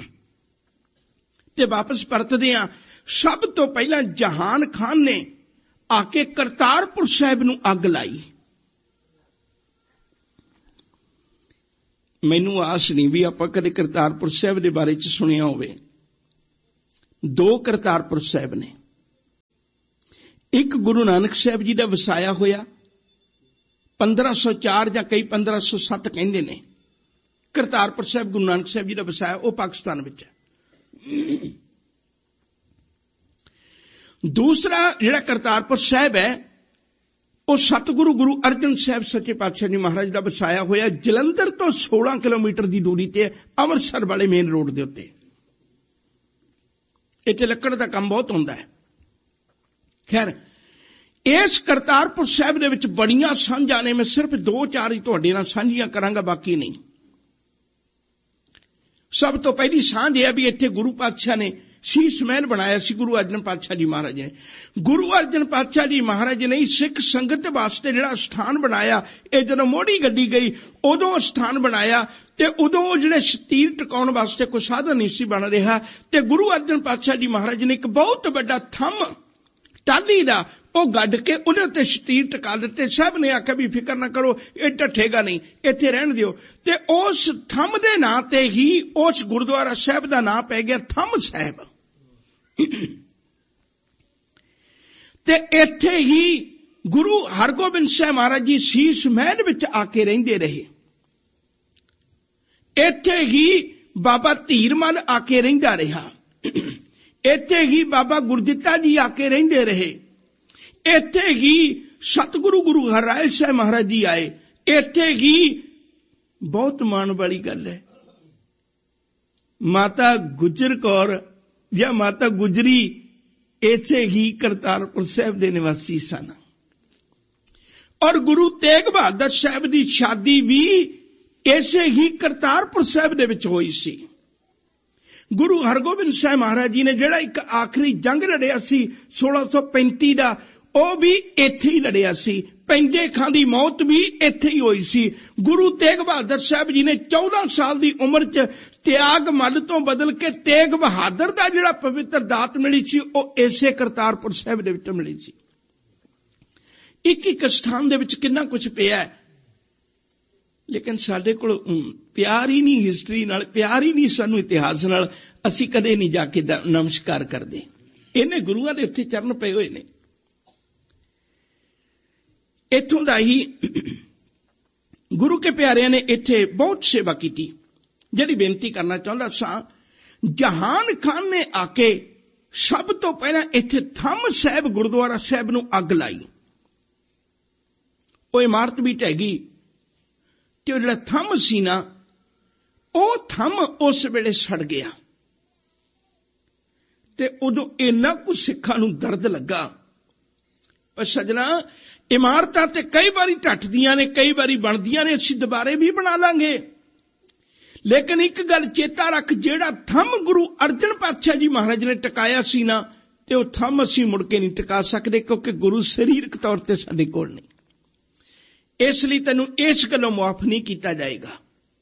ਤੇ ਵਾਪਸ ਪਰਤਦੇ ਆ, ਸਭ ਤੋਂ ਪਹਿਲਾਂ ਜਹਾਨ ਖਾਨ ਨੇ ਆ ਕੇ ਕਰਤਾਰਪੁਰ ਸਾਹਿਬ ਨੂੰ ਅੱਗ ਲਾਈ। ਮੈਨੂੰ ਆਸ ਨਹੀਂ ਵੀ ਆਪਾਂ ਕਦੇ ਕਰਤਾਰਪੁਰ ਸਾਹਿਬ ਦੇ ਬਾਰੇ ਚ ਸੁਣਿਆ ਹੋਵੇ। ਦੋ ਕਰਤਾਰਪੁਰ ਸਾਹਿਬ ਨੇ, ਇੱਕ ਗੁਰੂ ਨਾਨਕ ਸਾਹਿਬ ਜੀ ਦਾ ਵਸਾਇਆ ਹੋਇਆ ਪੰਦਰਾਂ ਸੌ ਚਾਰ ਜਾਂ ਕਈ ਪੰਦਰਾਂ ਸੌ ਸੱਤ ਕਹਿੰਦੇ ਨੇ। ਕਰਤਾਰਪੁਰ ਸਾਹਿਬ ਗੁਰੂ ਨਾਨਕ ਸਾਹਿਬ ਜੀ ਦਾ ਵਸਾਇਆ, ਉਹ ਪਾਕਿਸਤਾਨ ਵਿੱਚ ਹੈ। ਦੂਸਰਾ ਜਿਹੜਾ ਕਰਤਾਰਪੁਰ ਸਾਹਿਬ ਹੈ, ਉਹ ਸਤਿਗੁਰੂ ਗੁਰੂ ਅਰਜਨ ਸਾਹਿਬ ਸੱਚੇ ਪਾਤਸ਼ਾਹ ਜੀ ਮਹਾਰਾਜ ਦਾ ਵਸਾਇਆ ਹੋਇਆ, ਜਲੰਧਰ ਤੋਂ ਸੋਲਾਂ ਕਿਲੋਮੀਟਰ ਦੀ ਦੂਰੀ ਤੇ, ਅੰਮ੍ਰਿਤਸਰ ਵਾਲੇ ਮੇਨ ਰੋਡ ਦੇ ਉੱਤੇ। ਇੱਥੇ ਲੱਕੜ ਦਾ ਕੰਮ ਬਹੁਤ ਹੁੰਦਾ ਹੈ। ਖੈਰ, ਇਸ ਕਰਤਾਰਪੁਰ ਸਾਹਿਬ ਦੇ ਵਿੱਚ ਬੜੀਆਂ ਸਾਂਝਾਂ ਨੇ। ਮੈਂ ਸਿਰਫ ਦੋ ਚਾਰ ਹੀ ਤੁਹਾਡੇ ਨਾਲ ਸਾਂਝੀਆਂ ਕਰਾਂਗਾ, ਬਾਕੀ ਨਹੀਂ। ਸਭ ਤੋਂ ਪਹਿਲੀ ਸਾਂਝ ਇਹ ਹੈ ਵੀ ਇੱਥੇ ਗੁਰੂ ਪਾਤਸ਼ਾਹ ਨੇ ਸ਼ੀਸ਼ ਮਹਿਲ ਬਣਾਇਆ ਸੀ। ਗੁਰੂ ਅਰਜਨ ਪਾਤਸ਼ਾਹ ਜੀ ਮਹਾਰਾਜ ਨੇ ਗੁਰੂ ਅਰਜਨ ਪਾਤਸ਼ਾਹ ਜੀ ਮਹਾਰਾਜ ਨੇ ਸਿੱਖ ਸੰਗਤ ਵਾਸਤੇ ਜਿਹੜਾ ਸਥਾਨ ਬਣਾਇਆ, ਇਹ ਜਦੋਂ ਮੋਢੀ ਗੱਡੀ ਗਈ ਉਦੋਂ ਸਥਾਨ ਬਣਾਇਆ, ਤੇ ਉਦੋਂ ਉਹ ਜਿਹੜੇ ਸ਼ਤੀਰ ਟਿਕਾਉਣ ਵਾਸਤੇ ਕੋਈ ਸਾਧਨ ਨਹੀਂ ਸੀ ਬਣ ਰਿਹਾ, ਤੇ ਗੁਰੂ ਅਰਜਨ ਪਾਤਸ਼ਾਹ ਜੀ ਮਹਾਰਾਜ ਨੇ ਇੱਕ ਬਹੁਤ ਵੱਡਾ ਥੰਮ ਟਾਹਲੀ ਦਾ ਉਹ ਗੱਡ ਕੇ ਉਹਦੇ ਉੱਤੇ ਸ਼ਤੀਰ ਟਿਕਾ ਦਿੱਤੇ। ਸਾਹਿਬ ਨੇ ਆਖਿਆ ਵੀ ਫਿਕਰ ਨਾ ਕਰੋ, ਇਹ ਢੱਠੇਗਾ ਨਹੀਂ, ਇੱਥੇ ਰਹਿਣ ਦਿਓ। ਤੇ ਉਸ ਥੰਮ ਦੇ ਨਾਂ ਤੇ ਹੀ ਉਸ ਗੁਰਦੁਆਰਾ ਸਾਹਿਬ ਦਾ ਨਾਂ ਪੈ ਗਿਆ ਥੰਮ ਸਾਹਿਬ। ਤੇ ਇੱਥੇ ਹੀ ਗੁਰੂ ਹਰਗੋਬਿੰਦ ਸਾਹਿਬ ਮਹਾਰਾਜ ਜੀ ਸ਼ੀਸ਼ ਮਹਿਲ ਵਿੱਚ ਆ ਕੇ ਰਹਿੰਦੇ ਰਹੇ। ਇੱਥੇ ਹੀ ਬਾਬਾ ਧੀਰਮਲ ਆ ਕੇ ਰਹਿੰਦਾ ਰਿਹਾ। ਇੱਥੇ ਹੀ ਬਾਬਾ ਗੁਰਦਿੱਤਾ ਜੀ ਆ ਕੇ ਰਹਿੰਦੇ ਰਹੇ। ਇੱਥੇ ਹੀ ਸਤਿਗੁਰੂ ਗੁਰੂ ਹਰਿਰਾਏ ਸਾਹਿਬ ਮਹਾਰਾਜ ਜੀ ਆਏ। ਇੱਥੇ ਹੀ ਬਹੁਤ ਮਾਣ ਵਾਲੀ ਗੱਲ ਹੈ, ਮਾਤਾ ਗੁਜਰ ਕੌਰ ਜਾਂ ਮਾਤਾ ਗੁਜਰੀ ਇੱਥੇ ਹੀ ਕਰਤਾਰਪੁਰ ਸਾਹਿਬ ਦੇ ਨਿਵਾਸੀ ਸਨ। ਔਰ ਗੁਰੂ ਤੇਗ ਬਹਾਦਰ ਸਾਹਿਬ ਦੀ ਸ਼ਾਦੀ ਵੀ ਇਸੇ ਹੀ ਕਰਤਾਰਪੁਰ ਸਾਹਿਬ ਦੇ ਵਿੱਚ ਹੋਈ ਸੀ। ਗੁਰੂ ਹਰਗੋਬਿੰਦ ਸਾਹਿਬ ਮਹਾਰਾਜ ਜੀ ਨੇ ਜਿਹੜਾ ਇੱਕ ਆਖਰੀ ਜੰਗ ਲੜਿਆ ਸੀ ਸੋਲਾਂ ਸੌ ਪੈਂਤੀ ਦਾ, ਉਹ ਵੀ ਇੱਥੇ ਹੀ ਲੜਿਆ ਸੀ। ਪੈਂਦੇ ਖਾਂ ਦੀ ਮੌਤ ਵੀ ਇੱਥੇ ਹੀ ਹੋਈ ਸੀ। ਗੁਰੂ ਤੇਗ ਬਹਾਦਰ ਸਾਹਿਬ ਜੀ ਨੇ ਚੌਦਾਂ ਸਾਲ ਦੀ ਉਮਰ 'ਚ ਤਿਆਗ ਮੱਲ ਤੋਂ ਬਦਲ ਕੇ ਤੇਗ ਬਹਾਦਰ ਦਾ ਜਿਹੜਾ ਪਵਿੱਤਰ ਦਾਤ ਮਿਲੀ ਸੀ, ਉਹ ਇਸੇ ਕਰਤਾਰਪੁਰ ਸਾਹਿਬ ਦੇ ਵਿੱਚ ਮਿਲੀ ਸੀ। ਇੱਕ ਇੱਕ ਸਥਾਨ ਦੇ ਵਿੱਚ ਕਿੰਨਾ ਕੁਝ ਪਿਆ, ਲੇਕਿਨ ਸਾਡੇ ਕੋਲ ਪਿਆਰ ਹੀ ਨਹੀਂ ਹਿਸਟਰੀ ਨਾਲ, ਪਿਆਰ ਹੀ ਨਹੀਂ ਸਾਨੂੰ ਇਤਿਹਾਸ ਨਾਲ। ਅਸੀਂ ਕਦੇ ਨਹੀਂ ਜਾ ਕੇ ਨਮਸਕਾਰ ਕਰਦੇ। ਇਹਨੇ ਗੁਰੂਆਂ ਦੇ ਉੱਤੇ ਚਰਨ ਪਏ ਹੋਏ ਨੇ। ਇੱਥੋਂ ਦਾ ਹੀ ਗੁਰੂ ਕੇ ਪਿਆਰਿਆਂ ਨੇ ਇੱਥੇ ਬਹੁਤ ਸੇਵਾ ਕੀਤੀ। ਜਿਹੜੀ ਬੇਨਤੀ ਕਰਨਾ ਚਾਹੁੰਦਾ ਸਾਂ, ਜਹਾਨ ਖਾਨ ਨੇ ਆ ਕੇ ਸਭ ਤੋਂ ਪਹਿਲਾਂ ਇੱਥੇ ਥੰਮ ਸਾਹਿਬ ਗੁਰਦੁਆਰਾ ਸਾਹਿਬ ਨੂੰ ਅੱਗ ਲਾਈ। ਉਹ ਇਮਾਰਤ ਵੀ ਢਹਿ ਗਈ ਤੇ ਉਹ ਜਿਹੜਾ ਥੰਮ ਸੀ ਨਾ, ਉਹ ਥੰਮ ਉਸ ਵੇਲੇ ਸੜ ਗਿਆ। ਤੇ ਉਦੋਂ ਇੰਨਾ ਕੁ ਸਿੱਖਾਂ ਨੂੰ ਦਰਦ ਲੱਗਾ। ਪਰ ਸੱਜਣਾ, ਇਮਾਰਤਾਂ ਤੇ ਕਈ ਵਾਰੀ ਢੱਠਦੀਆਂ ਨੇ, ਕਈ ਵਾਰੀ ਬਣਦੀਆਂ ਨੇ, ਅਸੀਂ ਦੁਬਾਰੇ ਵੀ ਬਣਾ ਲਾਂਗੇ। ਲੇਕਿਨ ਇੱਕ ਗੱਲ ਚੇਤਾ ਰੱਖ, ਜਿਹੜਾ ਥੰਮ ਗੁਰੂ ਅਰਜਨ ਪਾਤਸ਼ਾਹ ਜੀ ਮਹਾਰਾਜ ਨੇ ਟਿਕਾਇਆ ਸੀ ਨਾ, ਤੇ ਉਹ ਥੰਮ ਅਸੀਂ ਮੁੜ ਕੇ ਨਹੀਂ ਟਿਕਾ ਸਕਦੇ, ਕਿਉਂਕਿ ਗੁਰੂ ਸਰੀਰਕ ਤੌਰ ਤੇ ਸਾਡੇ ਕੋਲ ਨਹੀਂ। ਇਸ ਲਈ ਤੈਨੂੰ ਇਸ ਗੱਲੋਂ ਮੁਆਫ ਨਹੀਂ ਕੀਤਾ ਜਾਏਗਾ।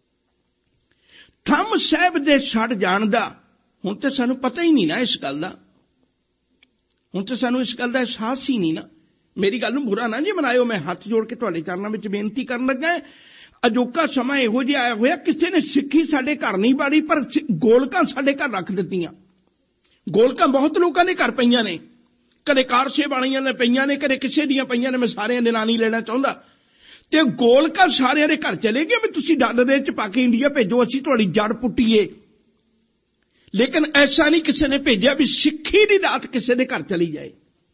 ਥੰਮ ਸਾਹਿਬ ਦੇ ਸੜ ਜਾਣ ਦਾ ਹੁਣ ਤੇ ਸਾਨੂੰ ਪਤਾ ਹੀ ਨਹੀਂ ਨਾ ਇਸ ਗੱਲ ਦਾ। ਹੁਣ ਤੇ ਸਾਨੂੰ ਇਸ ਗੱਲ ਦਾ ਅਹਿਸਾਸ ਹੀ ਨਹੀਂ ਨਾ। ਮੇਰੀ ਗੱਲ ਨੂੰ ਬੁਰਾ ਨਾ ਜੀ ਮਨਾਇਓ, ਮੈਂ ਹੱਥ ਜੋੜ ਕੇ ਤੁਹਾਡੇ ਚਰਨਾਂ ਵਿੱਚ ਬੇਨਤੀ ਕਰਨ ਲੱਗਾ। ਅਜੋਕਾ ਸਮਾਂ ਇਹੋ ਜਿਹਾ ਆਇਆ ਹੋਇਆ, ਕਿਸੇ ਨੇ ਸਿੱਖੀ ਸਾਡੇ ਘਰ ਨਹੀਂ ਬਾੜੀ, ਪਰ ਗੋਲਕਾਂ ਸਾਡੇ ਘਰ ਰੱਖ ਦਿੱਤੀਆਂ। ਗੋਲਕਾਂ ਬਹੁਤ ਲੋਕਾਂ ਦੇ ਘਰ ਪਈਆਂ ਨੇ, ਕਦੇ ਕਾਰਸੇ ਵਾਲੀਆਂ ਨੇ ਪਈਆਂ ਨੇ, ਕਦੇ ਕਿਸੇ ਦੀਆਂ ਪਈਆਂ ਨੇ। ਮੈਂ ਸਾਰਿਆਂ ਦੇ ਨਾਂ ਨਹੀਂ ਲੈਣਾ ਚਾਹੁੰਦਾ। ਤੇ ਗੋਲਕਾਂ ਸਾਰਿਆਂ ਦੇ ਘਰ ਚਲੇ ਗਏ ਵੀ ਤੁਸੀਂ ਡਾਲਰ ਦੇ ਵਿੱਚ ਪਾ ਕੇ ਇੰਡੀਆ ਭੇਜੋ, ਅਸੀਂ ਤੁਹਾਡੀ ਜੜ ਪੁੱਟੀਏ। ਲੇਕਿਨ ਐਸਾ ਨਹੀਂ ਕਿਸੇ ਨੇ ਭੇਜਿਆ ਵੀ ਸਿੱਖੀ ਦੀ ਦਾਤ ਕਿਸੇ ਦੇ ਘਰ ਚਲੀ ਜਾਏ।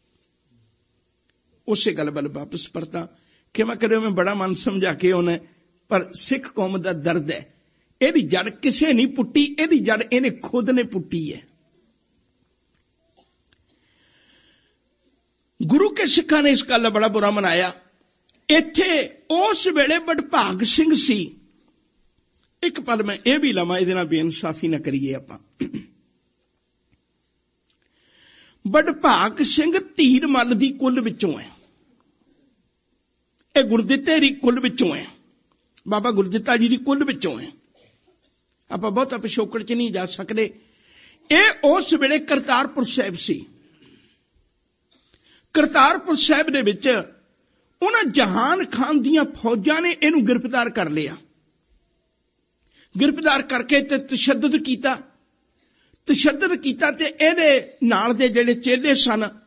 ਉਸੇ ਗੱਲ ਵੱਲ ਵਾਪਸ ਪਰਤਾਂ। ਖਿਮਾ ਕਰਿਓ, ਮੈਂ ਬੜਾ ਮਨ ਸਮਝਾ ਕੇ ਆਉਣਾ, ਪਰ ਸਿੱਖ ਕੌਮ ਦਾ ਦਰਦ ਹੈ। ਇਹਦੀ ਜੜ ਕਿਸੇ ਨਹੀਂ ਪੁੱਟੀ, ਇਹਦੀ ਜੜ ਇਹਨੇ ਖੁਦ ਨੇ ਪੁੱਟੀ ਹੈ। ਗੁਰੂ ਕੇ ਸਿੱਖਾਂ ਨੇ ਇਸ ਗੱਲ ਦਾ ਬੜਾ ਬੁਰਾ ਮਨਾਇਆ। ਇੱਥੇ ਉਸ ਵੇਲੇ ਵਡਭਾਗ ਸਿੰਘ ਸੀ। ਇੱਕ ਪਲ ਮੈਂ ਇਹ ਵੀ ਲਵਾਂ, ਇਹਦੇ ਨਾਲ ਬੇਇਨਸਾਫੀ ਨਾ ਕਰੀਏ ਆਪਾਂ। ਵਡਭਾਗ ਸਿੰਘ ਧੀਰ ਮੱਲ ਦੀ ਕੁੱਲ ਵਿੱਚੋਂ ਹੈ, ਇਹ ਗੁਰਦਿੱਤੇ ਦੀ ਕੁੱਲ ਵਿੱਚੋਂ ਹੈ, ਬਾਬਾ ਗੁਰਦਿੱਤਾ ਜੀ ਦੀ ਕੁੱਲ ਵਿੱਚੋਂ ਹੈ। ਆਪਾਂ ਬਹੁਤਾ ਪਿਛੋਕੜ ਚ ਨਹੀਂ ਜਾ ਸਕਦੇ। ਇਹ ਉਸ ਵੇਲੇ ਕਰਤਾਰਪੁਰ ਸਾਹਿਬ ਸੀ। ਕਰਤਾਰਪੁਰ ਸਾਹਿਬ ਦੇ ਵਿੱਚ ਉਹਨਾਂ ਜਹਾਨ ਖਾਨ ਦੀਆਂ ਫੌਜਾਂ ਨੇ ਇਹਨੂੰ ਗ੍ਰਿਫਤਾਰ ਕਰ ਲਿਆ। ਗ੍ਰਿਫਤਾਰ ਕਰਕੇ ਤੇ ਤਸ਼ੱਦਦ ਕੀਤਾ ਤਸ਼ੱਦਦ ਕੀਤਾ ਤੇ ਇਹਦੇ ਨਾਲ ਦੇ ਜਿਹੜੇ ਚੇਲੇ ਸਨ